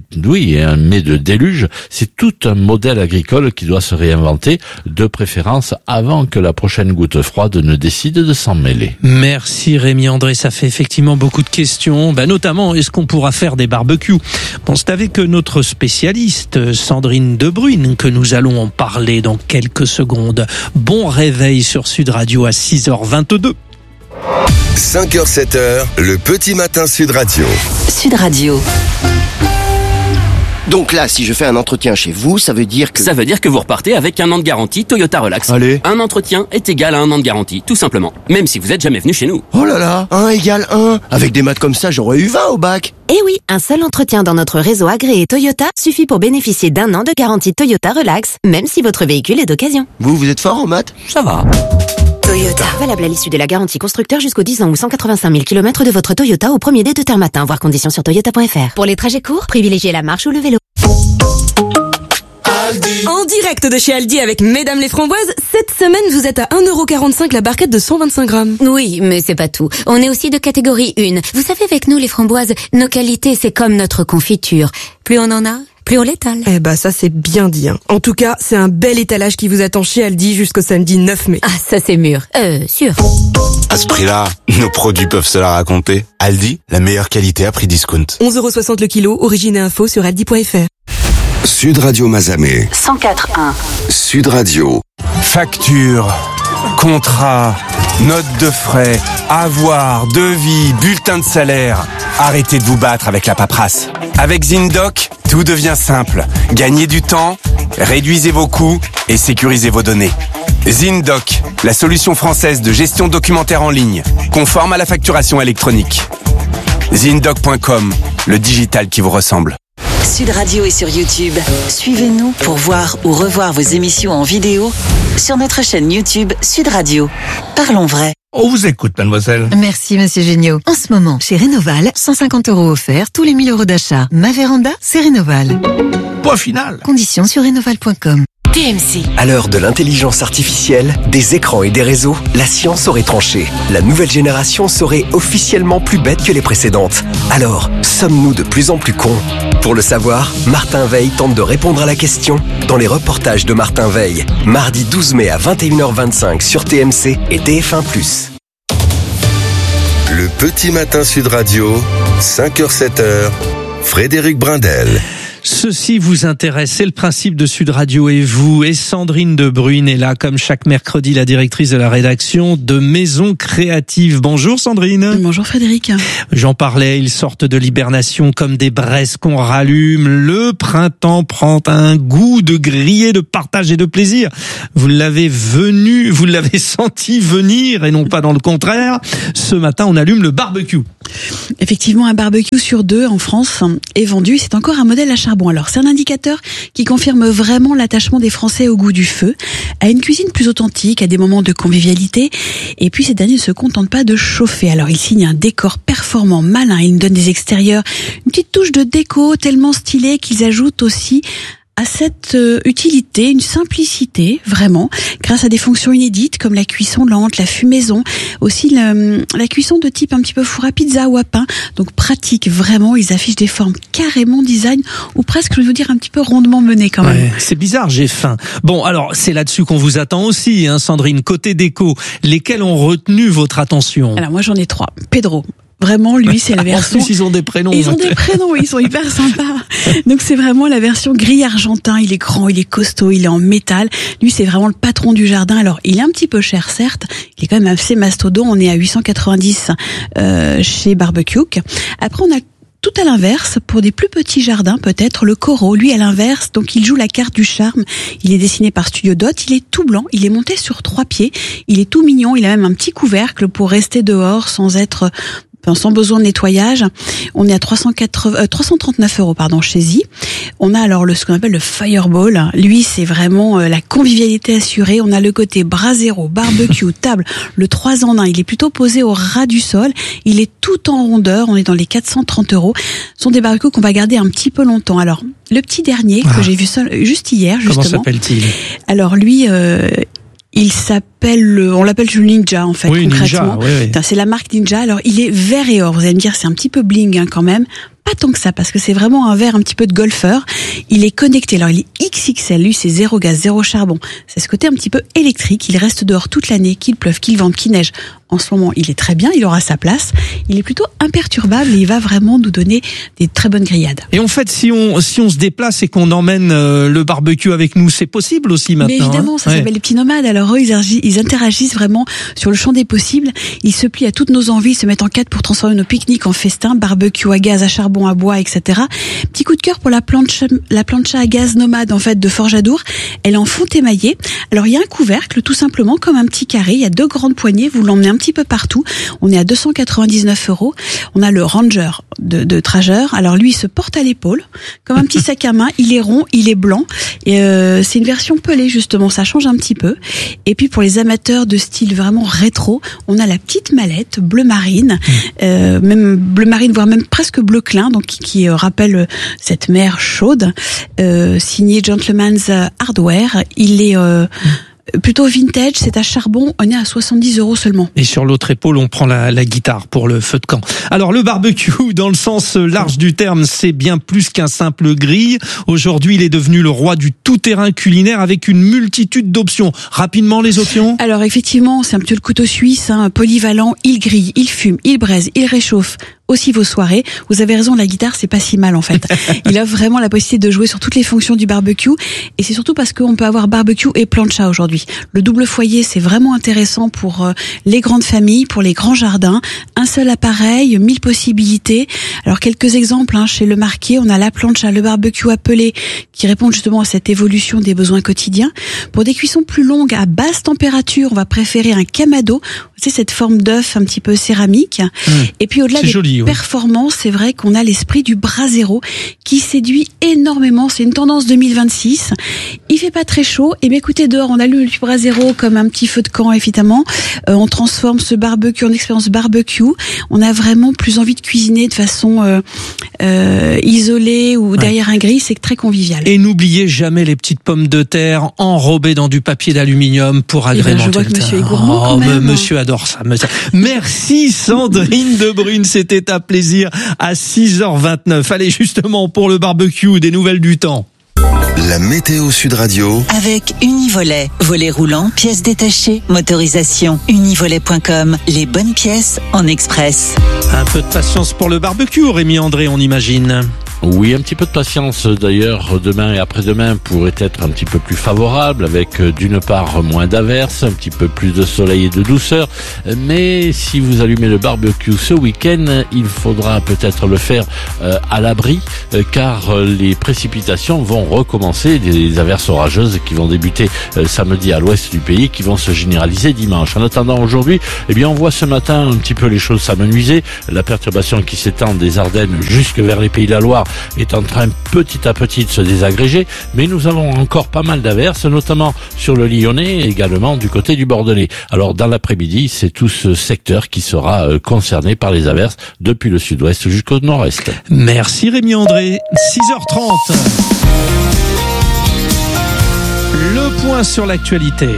et un mai de déluge, c'est tout un modèle agricole qui doit se réinventer, de préférence avant que la prochaine goutte froide ne décide de s'en mêler. Merci Rémi André, ça fait effectivement beaucoup de questions, notamment est-ce qu'on pourra faire des barbecues ? Bon, c'est avec notre spécialiste Sandrine Debruyne que nous allons en parler dans quelques secondes. Bon réveil sur Sud Radio à 6h22. 5h, 7h, le petit matin Sud Radio. Sud Radio. Donc là, si je fais un entretien chez vous, ça veut dire que... Ça veut dire que vous repartez avec 1 an de garantie Toyota Relax. Allez. Un entretien est égal à 1 an de garantie, tout simplement. Même si vous êtes jamais venu chez nous. Oh là là, 1 égale 1. Avec des maths comme ça, j'aurais eu 20 au bac. Eh oui, un seul entretien dans notre réseau agréé Toyota suffit pour bénéficier d'1 an de garantie Toyota Relax, même si votre véhicule est d'occasion. Vous êtes fort en maths ? Ça va. Toyota. Valable à l'issue de la garantie constructeur jusqu'aux 10 ans ou 185 000 km de votre Toyota au premier dès 2 matin. Voir conditions sur toyota.fr. Pour les trajets courts, privilégiez la marche ou le vélo. En direct de chez Aldi avec Mesdames les Framboises, cette semaine vous êtes à 1,45€ la barquette de 125 grammes. Oui, mais c'est pas tout. On est aussi de catégorie 1. Vous savez, avec nous les framboises, nos qualités c'est comme notre confiture. Plus on en a, plus on l'étale. Eh bah ça c'est bien dit. En tout cas, c'est un bel étalage qui vous attend chez Aldi jusqu'au samedi 9 mai. Ah, ça c'est mûr. Sûr. À ce prix-là, nos produits peuvent se la raconter. Aldi, la meilleure qualité à prix discount. 11,60€ le kilo, origine et info sur aldi.fr. Sud Radio Mazamet. 104.1. Sud Radio. Facture, contrat, note de frais, avoir, devis, bulletin de salaire. Arrêtez de vous battre avec la paperasse. Avec ZinDoc, tout devient simple. Gagnez du temps, réduisez vos coûts et sécurisez vos données. ZinDoc, la solution française de gestion documentaire en ligne, conforme à la facturation électronique. ZinDoc.com, le digital qui vous ressemble. Sud Radio est sur YouTube. Suivez-nous pour voir ou revoir vos émissions en vidéo sur notre chaîne YouTube Sud Radio. Parlons vrai. On vous écoute, mademoiselle. Merci, monsieur Géniaud. En ce moment, chez Rénoval, 150 € offerts tous les 1000 € d'achat. Ma véranda, c'est Rénoval. Point final. Conditions sur rénoval.com. TMC. À l'heure de l'intelligence artificielle, des écrans et des réseaux, la science aurait tranché. La nouvelle génération serait officiellement plus bête que les précédentes. Alors, sommes-nous de plus en plus cons ? Pour le savoir, Martin Veil tente de répondre à la question dans les reportages de Martin Veil. Mardi 12 mai à 21h25 sur TMC et TF1+. Le petit matin Sud Radio, 5h-7h, Frédéric Brindel. Ceci vous intéresse, c'est le principe de Sud Radio et vous. Et Sandrine De Bruyne est là, comme chaque mercredi, la directrice de la rédaction de Maison Créative. Bonjour Sandrine. Bonjour Frédéric. J'en parlais, ils sortent de l'hibernation comme des braises qu'on rallume. Le printemps prend un goût de griller, de partage et de plaisir. Vous l'avez senti venir et non pas dans le contraire. Ce matin, on allume le barbecue. Effectivement, un barbecue sur 2 en France est vendu. C'est encore un modèle à charbon. Alors, c'est un indicateur qui confirme vraiment l'attachement des Français au goût du feu, à une cuisine plus authentique, à des moments de convivialité. Et puis, ces derniers ne se contentent pas de chauffer. Alors, ils signent un décor performant, malin. Ils nous donnent des extérieurs, une petite touche de déco tellement stylée qu'ils ajoutent aussi à cette utilité, une simplicité, vraiment, grâce à des fonctions inédites comme la cuisson lente, la fumaison, aussi la cuisson de type un petit peu four à pizza ou à pain. Donc pratique, vraiment, ils affichent des formes carrément design ou presque, je veux dire, un petit peu rondement menées quand même. Ouais, c'est bizarre, j'ai faim. Bon, alors, c'est là-dessus qu'on vous attend aussi, hein, Sandrine, côté déco. Lesquels ont retenu votre attention? Alors moi, j'en ai 3. Pedro. Vraiment, lui, c'est la version... En plus, ils ont des prénoms. Ils ont des prénoms, ils sont hyper sympas. Donc, c'est vraiment la version gris argentin. Il est grand, il est costaud, il est en métal. Lui, c'est vraiment le patron du jardin. Alors, il est un petit peu cher, certes. Il est quand même assez mastodon. On est à 890 chez Barbecue. Après, on a tout à l'inverse, pour des plus petits jardins peut-être, le Corot, lui à l'inverse, donc il joue la carte du charme. Il est dessiné par Studio Dot, il est tout blanc, il est monté sur 3 pieds, il est tout mignon, il a même un petit couvercle pour rester dehors sans besoin de nettoyage. On est à 339 € chez Z. On a alors ce qu'on appelle le Fireball. Lui, c'est vraiment la convivialité assurée. On a le côté brasero, barbecue, table, le 3 en 1. Il est plutôt posé au ras du sol. Il est tout en rondeur. On est dans les 430 €. Ce sont des barbecues qu'on va garder un petit peu longtemps. Alors, le petit dernier que j'ai vu juste hier, justement. Comment s'appelle-t-il? Alors lui, il s'appelle, on l'appelle le Ninja en fait, concrètement. Ninja, oui. C'est la marque Ninja. Alors il est vert et or. Vous allez me dire, c'est un petit peu bling quand même. Pas tant que ça, parce que c'est vraiment un verre un petit peu de golfeur. Il est connecté. Alors il est XXL. Lui, c'est 0 gaz, 0 charbon. C'est ce côté un petit peu électrique. Il reste dehors toute l'année, qu'il pleuve, qu'il vente, qu'il neige. En ce moment, il est très bien. Il aura sa place. Il est plutôt imperturbable et il va vraiment nous donner des très bonnes grillades. Et en fait, si on se déplace et qu'on emmène le barbecue avec nous, c'est possible aussi maintenant. Mais évidemment, ça s'appelle les petits nomades. Alors eux, ils interagissent vraiment sur le champ des possibles. Ils se plient à toutes nos envies, se mettent en quête pour transformer nos pique-niques en festin, barbecue à gaz, à charbon, à bois, etc. Petit coup de cœur pour la plancha à gaz nomade en fait de Forjadour. Elle est en fonte émaillée. Alors il y a un couvercle tout simplement comme un petit carré. Il y a 2 grandes poignées. Vous l'emmenez un petit peu partout. On est à 299 €. On a le Ranger de Trager. Alors lui, il se porte à l'épaule comme un petit sac à main. Il est rond, il est blanc. Et c'est une version pelée justement. Ça change un petit peu. Et puis pour les amateurs de style vraiment rétro, on a la petite mallette bleu marine, même bleu marine, voire même presque bleu clin, donc qui rappelle cette mer chaude. Signé Gentleman's Hardware. Il est plutôt vintage, c'est à charbon, on est à 70 € seulement. Et sur l'autre épaule, on prend la guitare pour le feu de camp. Alors le barbecue, dans le sens large du terme, c'est bien plus qu'un simple grill. Aujourd'hui, il est devenu le roi du tout-terrain culinaire avec une multitude d'options. Rapidement, les options? Alors effectivement, c'est un petit peu le couteau suisse, polyvalent, il grille, il fume, il braise, il réchauffe. aussi vos soirées. Vous avez raison, la guitare, c'est pas si mal en fait. Il a vraiment la possibilité de jouer sur toutes les fonctions du barbecue, et c'est surtout parce qu'on peut avoir barbecue et plancha aujourd'hui. Le double foyer, c'est vraiment intéressant pour les grandes familles, pour les grands jardins. Un seul appareil, 1000 possibilités. Alors quelques exemples, chez Le Marquet, on a la plancha, le barbecue appelé, qui répondent justement à cette évolution des besoins quotidiens. Pour des cuissons plus longues, à basse température, on va préférer un Kamado, c'est cette forme d'œuf un petit peu céramique. Et puis au-delà des performances, c'est vrai qu'on a l'esprit du Brasero qui séduit énormément. C'est une tendance 2026. Il fait pas très chaud. Et bien écoutez, dehors, on allume le Brasero comme un petit feu de camp, évidemment. On transforme ce barbecue en expérience barbecue. On a vraiment plus envie de cuisiner de façon isolée ou derrière un grill. C'est très convivial. Et n'oubliez jamais les petites pommes de terre enrobées dans du papier d'aluminium pour agrémenter. Je vois que monsieur est gourmand quand même. Monsieur adore ça. Merci Sandrine Debrune, c'était un plaisir à 6h29. Allez, justement, pour le barbecue, des nouvelles du temps. La météo Sud Radio. Avec Univolet. Volet roulant, pièces détachées, motorisation. Univolet.com. Les bonnes pièces en express. Un peu de patience pour le barbecue, Rémi André, on imagine. Oui, un petit peu de patience. D'ailleurs, demain et après-demain pourrait être un petit peu plus favorable, avec d'une part moins d'averses, un petit peu plus de soleil et de douceur. Mais si vous allumez le barbecue ce week-end, il faudra peut-être le faire à l'abri, car les précipitations vont recommencer, des averses orageuses qui vont débuter samedi à l'ouest du pays, qui vont se généraliser dimanche. En attendant aujourd'hui, on voit ce matin un petit peu les choses s'amenuiser. La perturbation qui s'étend des Ardennes jusque vers les Pays de la Loire est en train petit à petit de se désagréger, mais nous avons encore pas mal d'averses, notamment sur le Lyonnais et également du côté du Bordelais. Alors dans l'après-midi, c'est tout ce secteur qui sera concerné par les averses depuis le sud-ouest jusqu'au nord-est. Merci Rémi André. 6h30. Le point sur l'actualité.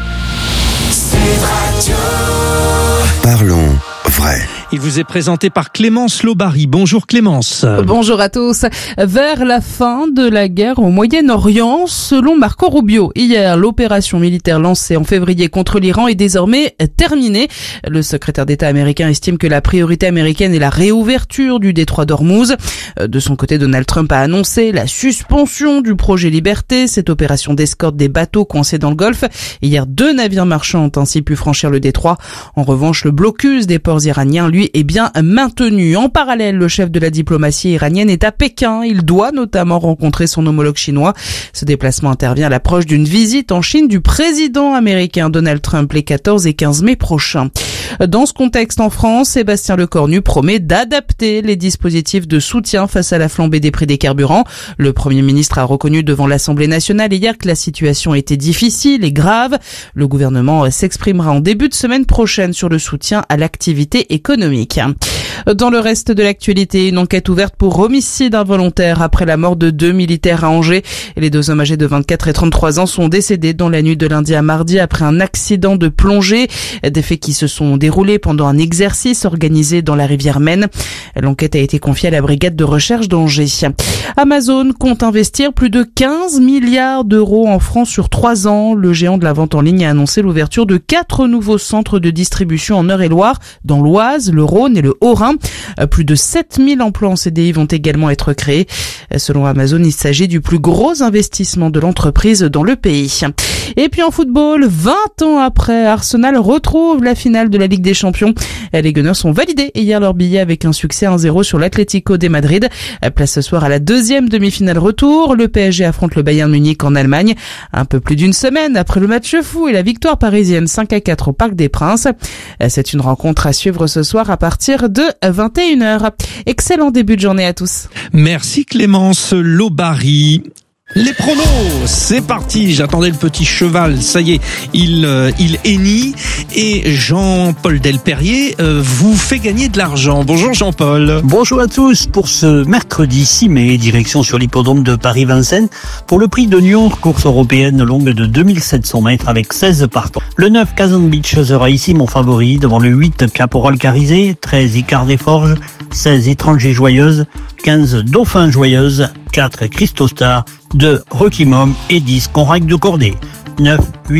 Parlons vrai. Il vous est présenté par Clémence Lobary. Bonjour Clémence. Bonjour à tous. Vers la fin de la guerre au Moyen-Orient, selon Marco Rubio, hier, l'opération militaire lancée en février contre l'Iran est désormais terminée. Le secrétaire d'État américain estime que la priorité américaine est la réouverture du détroit d'Ormuz. De son côté, Donald Trump a annoncé la suspension du projet Liberté, cette opération d'escorte des bateaux coincés dans le Golfe. Hier, 2 navires marchands ont ainsi pu franchir le détroit. En revanche, le blocus des ports iraniens, lui, est bien maintenu. En parallèle, le chef de la diplomatie iranienne est à Pékin. Il doit notamment rencontrer son homologue chinois. Ce déplacement intervient à l'approche d'une visite en Chine du président américain Donald Trump les 14 et 15 mai prochains. Dans ce contexte, en France, Sébastien Lecornu promet d'adapter les dispositifs de soutien face à la flambée des prix des carburants. Le Premier ministre a reconnu devant l'Assemblée nationale hier que la situation était difficile et grave. Le gouvernement s'exprimera en début de semaine prochaine sur le soutien à l'activité économique. Dans le reste de l'actualité, une enquête ouverte pour homicide involontaire après la mort de 2 militaires à Angers. Les 2 hommes âgés de 24 et 33 ans sont décédés dans la nuit de lundi à mardi après un accident de plongée. Des faits qui se sont déroulés pendant un exercice organisé dans la rivière Maine. L'enquête a été confiée à la brigade de recherche d'Angers. Amazon compte investir plus de 15 milliards d'euros en France sur 3 ans. Le géant de la vente en ligne a annoncé l'ouverture de 4 nouveaux centres de distribution en Eure-et-Loire, dans l'Oise, le Rhône et le Haut-Rhin. Plus de 7000 emplois en CDI vont également être créés. Selon Amazon, il s'agit du plus gros investissement de l'entreprise dans le pays. Et puis en football, 20 ans après, Arsenal retrouve la finale de la Ligue des Champions. Les Gunners ont validé hier leur billet avec un succès 1-0 sur l'Atlético de Madrid. Place ce soir à la 2e demi-finale retour. Le PSG affronte le Bayern Munich en Allemagne. Un peu plus d'une semaine après le match fou et la victoire parisienne 5-4 au Parc des Princes. C'est une rencontre à suivre ce soir à partir de 21h. Excellent début de journée à tous. Merci Clémence Lobary. Les pronos, c'est parti. J'attendais le petit cheval, ça y est, il hennit. Et Jean-Paul Delperrier vous fait gagner de l'argent. Bonjour Jean-Paul. Bonjour à tous. Pour ce mercredi 6 mai, direction sur l'hippodrome de Paris-Vincennes, pour le prix de Lyon, course européenne longue de 2700 mètres avec 16 partants. Le 9 Kazan Beach sera ici mon favori, devant le 8 Caporal Carizé, 13 Icare des Forges, 16 Étranger Joyeuse, 15 Dauphin Joyeuse, 4 Christostar, 2 Rocky Mom et 10 Conrac de Cordée. 9, 8, 13.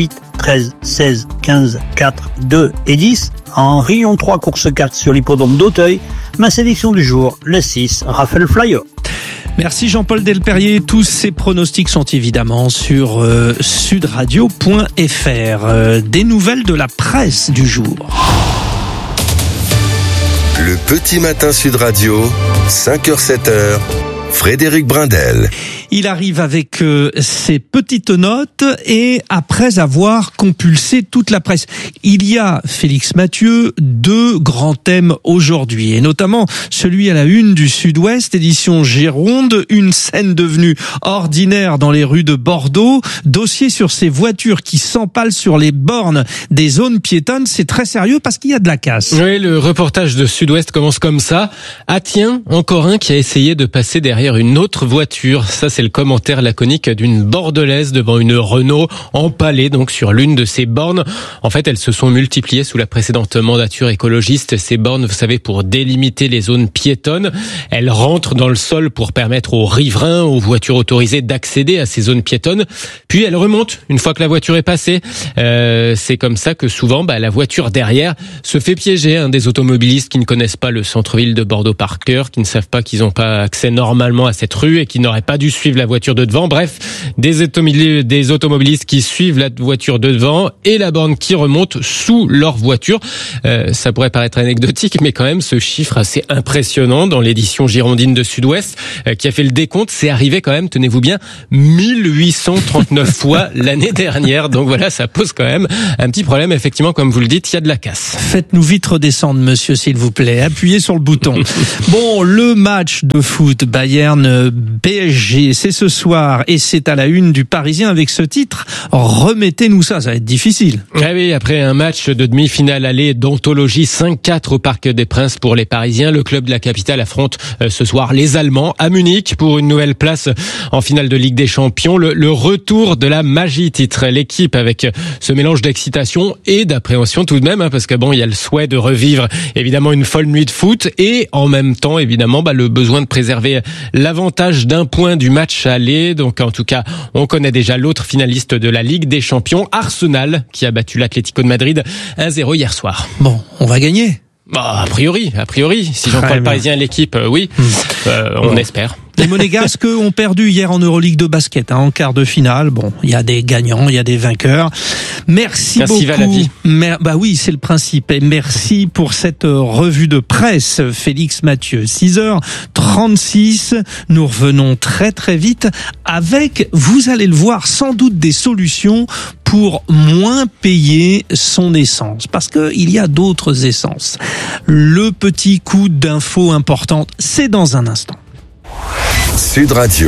13, 16, 15, 4, 2 et 10. En rayon 3, course 4 sur l'hippodrome d'Auteuil. Ma sélection du jour, le 6, Raffle Flyer. Merci Jean-Paul Delperrier. Tous ces pronostics sont évidemment sur sudradio.fr. Des nouvelles de la presse du jour. Le petit matin Sud Radio, 5h-7h, Frédéric Brindel. Il arrive avec ses petites notes et après avoir compulsé toute la presse. Il y a, Félix Mathieu, 2 grands thèmes aujourd'hui, et notamment celui à la une du Sud-Ouest, édition Gironde, une scène devenue ordinaire dans les rues de Bordeaux, dossier sur ces voitures qui s'empalent sur les bornes des zones piétonnes. C'est très sérieux parce qu'il y a de la casse. Oui, le reportage de Sud-Ouest commence comme ça. Ah tiens, encore un qui a essayé de passer derrière une autre voiture. Ça, c'est le commentaire laconique d'une Bordelaise devant une Renault empalée donc sur l'une de ces bornes. En fait, elles se sont multipliées sous la précédente mandature écologiste. Ces bornes, vous savez, pour délimiter les zones piétonnes. Elles rentrent dans le sol pour permettre aux riverains, aux voitures autorisées d'accéder à ces zones piétonnes. Puis elles remontent une fois que la voiture est passée. C'est comme ça que souvent, la voiture derrière se fait piéger. Des automobilistes qui ne connaissent pas le centre-ville de Bordeaux par cœur, qui ne savent pas qu'ils n'ont pas accès normalement à cette rue et qui n'auraient pas dû suivre la voiture de devant. Bref, des automobilistes qui suivent la voiture de devant et la borne qui remonte sous leur voiture. Ça pourrait paraître anecdotique, mais quand même, ce chiffre assez impressionnant dans l'édition girondine de Sud-Ouest qui a fait le décompte, c'est arrivé quand même, tenez-vous bien, 1839 fois l'année dernière. Donc voilà, ça pose quand même un petit problème. Effectivement, comme vous le dites, il y a de la casse. Faites-nous vite redescendre, monsieur, s'il vous plaît. Appuyez sur le bouton. Bon, le match de foot Bayern-PSG, c'est ce soir et c'est à la une du Parisien avec ce titre. Remettez-nous ça, ça va être difficile. Ah oui, après un match de demi-finale aller d'anthologie 5-4 au Parc des Princes pour les Parisiens, le club de la capitale affronte ce soir les Allemands à Munich pour une nouvelle place en finale de Ligue des Champions. Le retour de la magie titre l'équipe avec ce mélange d'excitation et d'appréhension tout de même, parce que il y a le souhait de revivre évidemment une folle nuit de foot et en même temps évidemment le besoin de préserver l'avantage d'un point du match aller. Donc en tout cas, on connaît déjà l'autre finaliste de la Ligue des Champions, Arsenal, qui a battu l'Atlético de Madrid 1-0 hier soir. Bon, on va gagner. A priori, si j'en crois le Parisien et l'équipe, oui, on espère. Les Monégasques ont perdu hier en Euroleague de basket, en quart de finale. Bon, il y a des gagnants, il y a des vainqueurs. Merci beaucoup. Va la vie. Oui, c'est le principe. Et merci pour cette revue de presse, Félix Mathieu. 6h36. Nous revenons très très vite avec, vous allez le voir, sans doute des solutions pour moins payer son essence. Parce que il y a d'autres essences. Le petit coup d'info importante, c'est dans un instant. Sud Radio.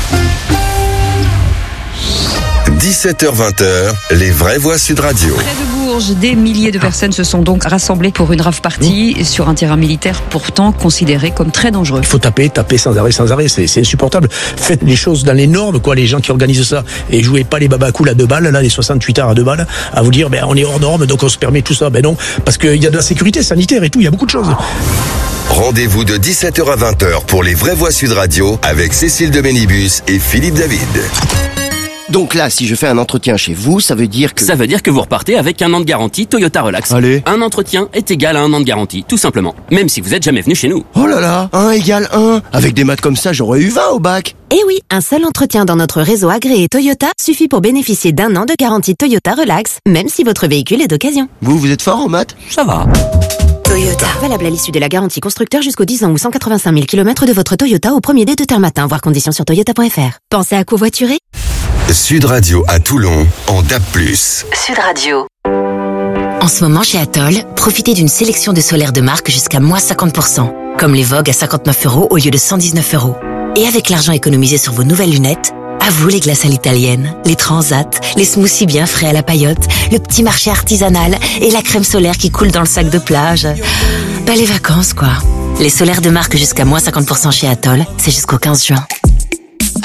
17h-20h, les vraies voix Sud Radio. Près de Bourges, des milliers de personnes se sont donc rassemblées pour une rave party sur un terrain militaire pourtant considéré comme très dangereux. Il faut taper sans arrêt, c'est insupportable. Faites les choses dans les normes, les gens qui organisent ça, et jouez pas les babacools à 2 balles, les 68 heures à 2 balles, à vous dire, on est hors norme, donc on se permet tout ça. Non, parce qu'il y a de la sécurité sanitaire et tout, il y a beaucoup de choses. Rendez-vous de 17h à 20h pour les vraies voix Sud Radio avec Cécile de Bénibus et Philippe David. Donc là, si je fais un entretien chez vous, ça veut dire que... Ça veut dire que vous repartez avec 1 an de garantie Toyota Relax. Allez. Un entretien est égal à 1 an de garantie, tout simplement. Même si vous êtes jamais venu chez nous. Oh là là, 1 égale 1. Avec des maths comme ça, j'aurais eu 20 au bac. Eh oui, un seul entretien dans notre réseau agréé Toyota suffit pour bénéficier d'1 an de garantie Toyota Relax, même si votre véhicule est d'occasion. Vous êtes fort en maths? Ça va. Toyota. Valable à l'issue de la garantie constructeur jusqu'aux 10 ans ou 185 000 km de votre Toyota au premier dès 2h matin. Voir conditions sur toyota.fr. Pensez à covoiturer? Sud Radio à Toulon en DAB+. Sud Radio. En ce moment, chez Atoll, profitez d'une sélection de solaires de marque jusqu'à -50%. Comme les Vogue à 59 € au lieu de 119 €. Et avec l'argent économisé sur vos nouvelles lunettes, à vous les glaces à l'italienne, les transats, les smoothies bien frais à la paillote, le petit marché artisanal et la crème solaire qui coule dans le sac de plage. Les vacances, quoi. Les solaires de marque jusqu'à -50% chez Atoll, c'est jusqu'au 15 juin.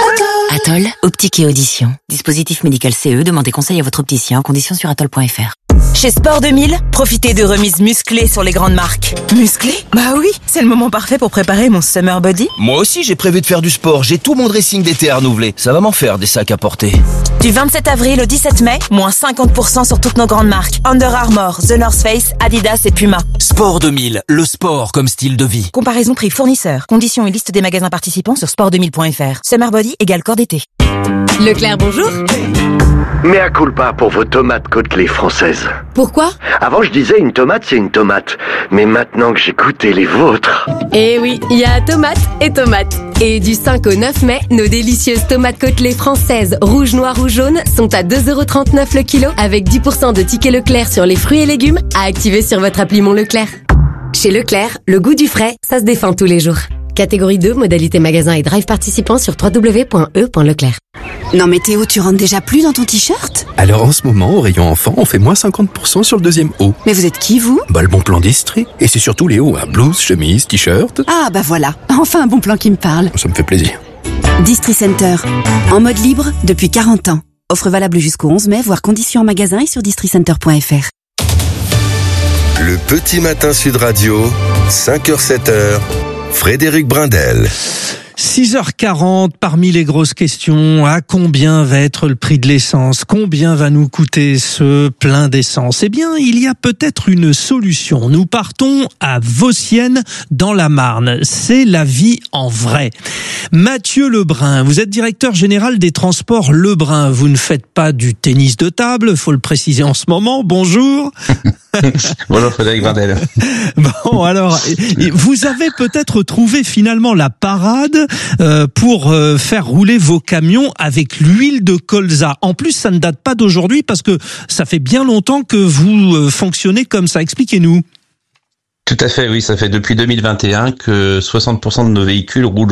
Atoll, optique et audition. Dispositif médical CE, demandez conseil à votre opticien en conditions sur atoll.fr. Chez Sport 2000, profitez de remises musclées sur les grandes marques. Musclées ? Bah oui, c'est le moment parfait pour préparer mon summer body. Moi aussi, j'ai prévu de faire du sport. J'ai tout mon dressing d'été à renouveler. Ça va m'en faire des sacs à porter. Du 27 avril au 17 mai, moins 50% sur toutes nos grandes marques. Under Armour, The North Face, Adidas et Puma. Sport 2000, le sport comme style de vie. Comparaison prix fournisseur. Conditions et liste des magasins participants sur sport2000.fr. Summer body égale corps d'été. Leclerc, bonjour. Mea culpa pour vos tomates Côtelets françaises. Pourquoi ? Avant, je disais une tomate, c'est une tomate. Mais maintenant que j'ai goûté les vôtres... Eh oui, il y a tomate et tomate. Et du 5 au 9 mai, nos délicieuses tomates Côtelets françaises, rouge, noir ou jaune, sont à 2,39€ le kilo, avec 10% de tickets Leclerc sur les fruits et légumes, à activer sur votre appli Mon Leclerc. Chez Leclerc, le goût du frais, ça se défend tous les jours. Catégorie 2, modalité magasin et drive participant sur www.e.leclerc. Non mais Théo, tu rentres déjà plus dans ton t-shirt ? Alors en ce moment, au rayon enfant, on fait moins 50% sur le deuxième haut. Mais vous êtes qui, vous ? Bah le bon plan d'Estrie. Et c'est surtout les hauts, blouse, chemise, t-shirt. Ah bah voilà, enfin un bon plan qui me parle. Ça me fait plaisir. Distri Center, en mode libre depuis 40 ans. Offre valable jusqu'au 11 mai, voire conditions en magasin et sur districenter.fr. Le petit matin Sud Radio, 5h-7h, Frédéric Brindel. 6h40, parmi les grosses questions, à combien va être le prix de l'essence ? Combien va nous coûter ce plein d'essence ? Eh bien, il y a peut-être une solution. Nous partons à Vauciennes, dans la Marne. C'est la vie en vrai. Mathieu Lebrun, vous êtes directeur général des transports Lebrun. Vous ne faites pas du tennis de table, faut le préciser en ce moment. Bonjour. Bonjour Frédéric Brindel. Bon, alors, vous avez peut-être trouvé finalement la parade pour faire rouler vos camions avec l'huile de colza. En plus, ça ne date pas d'aujourd'hui parce que ça fait bien longtemps que vous fonctionnez comme ça. Expliquez-nous. Tout à fait, oui, ça fait depuis 2021 que 60% de nos véhicules roulent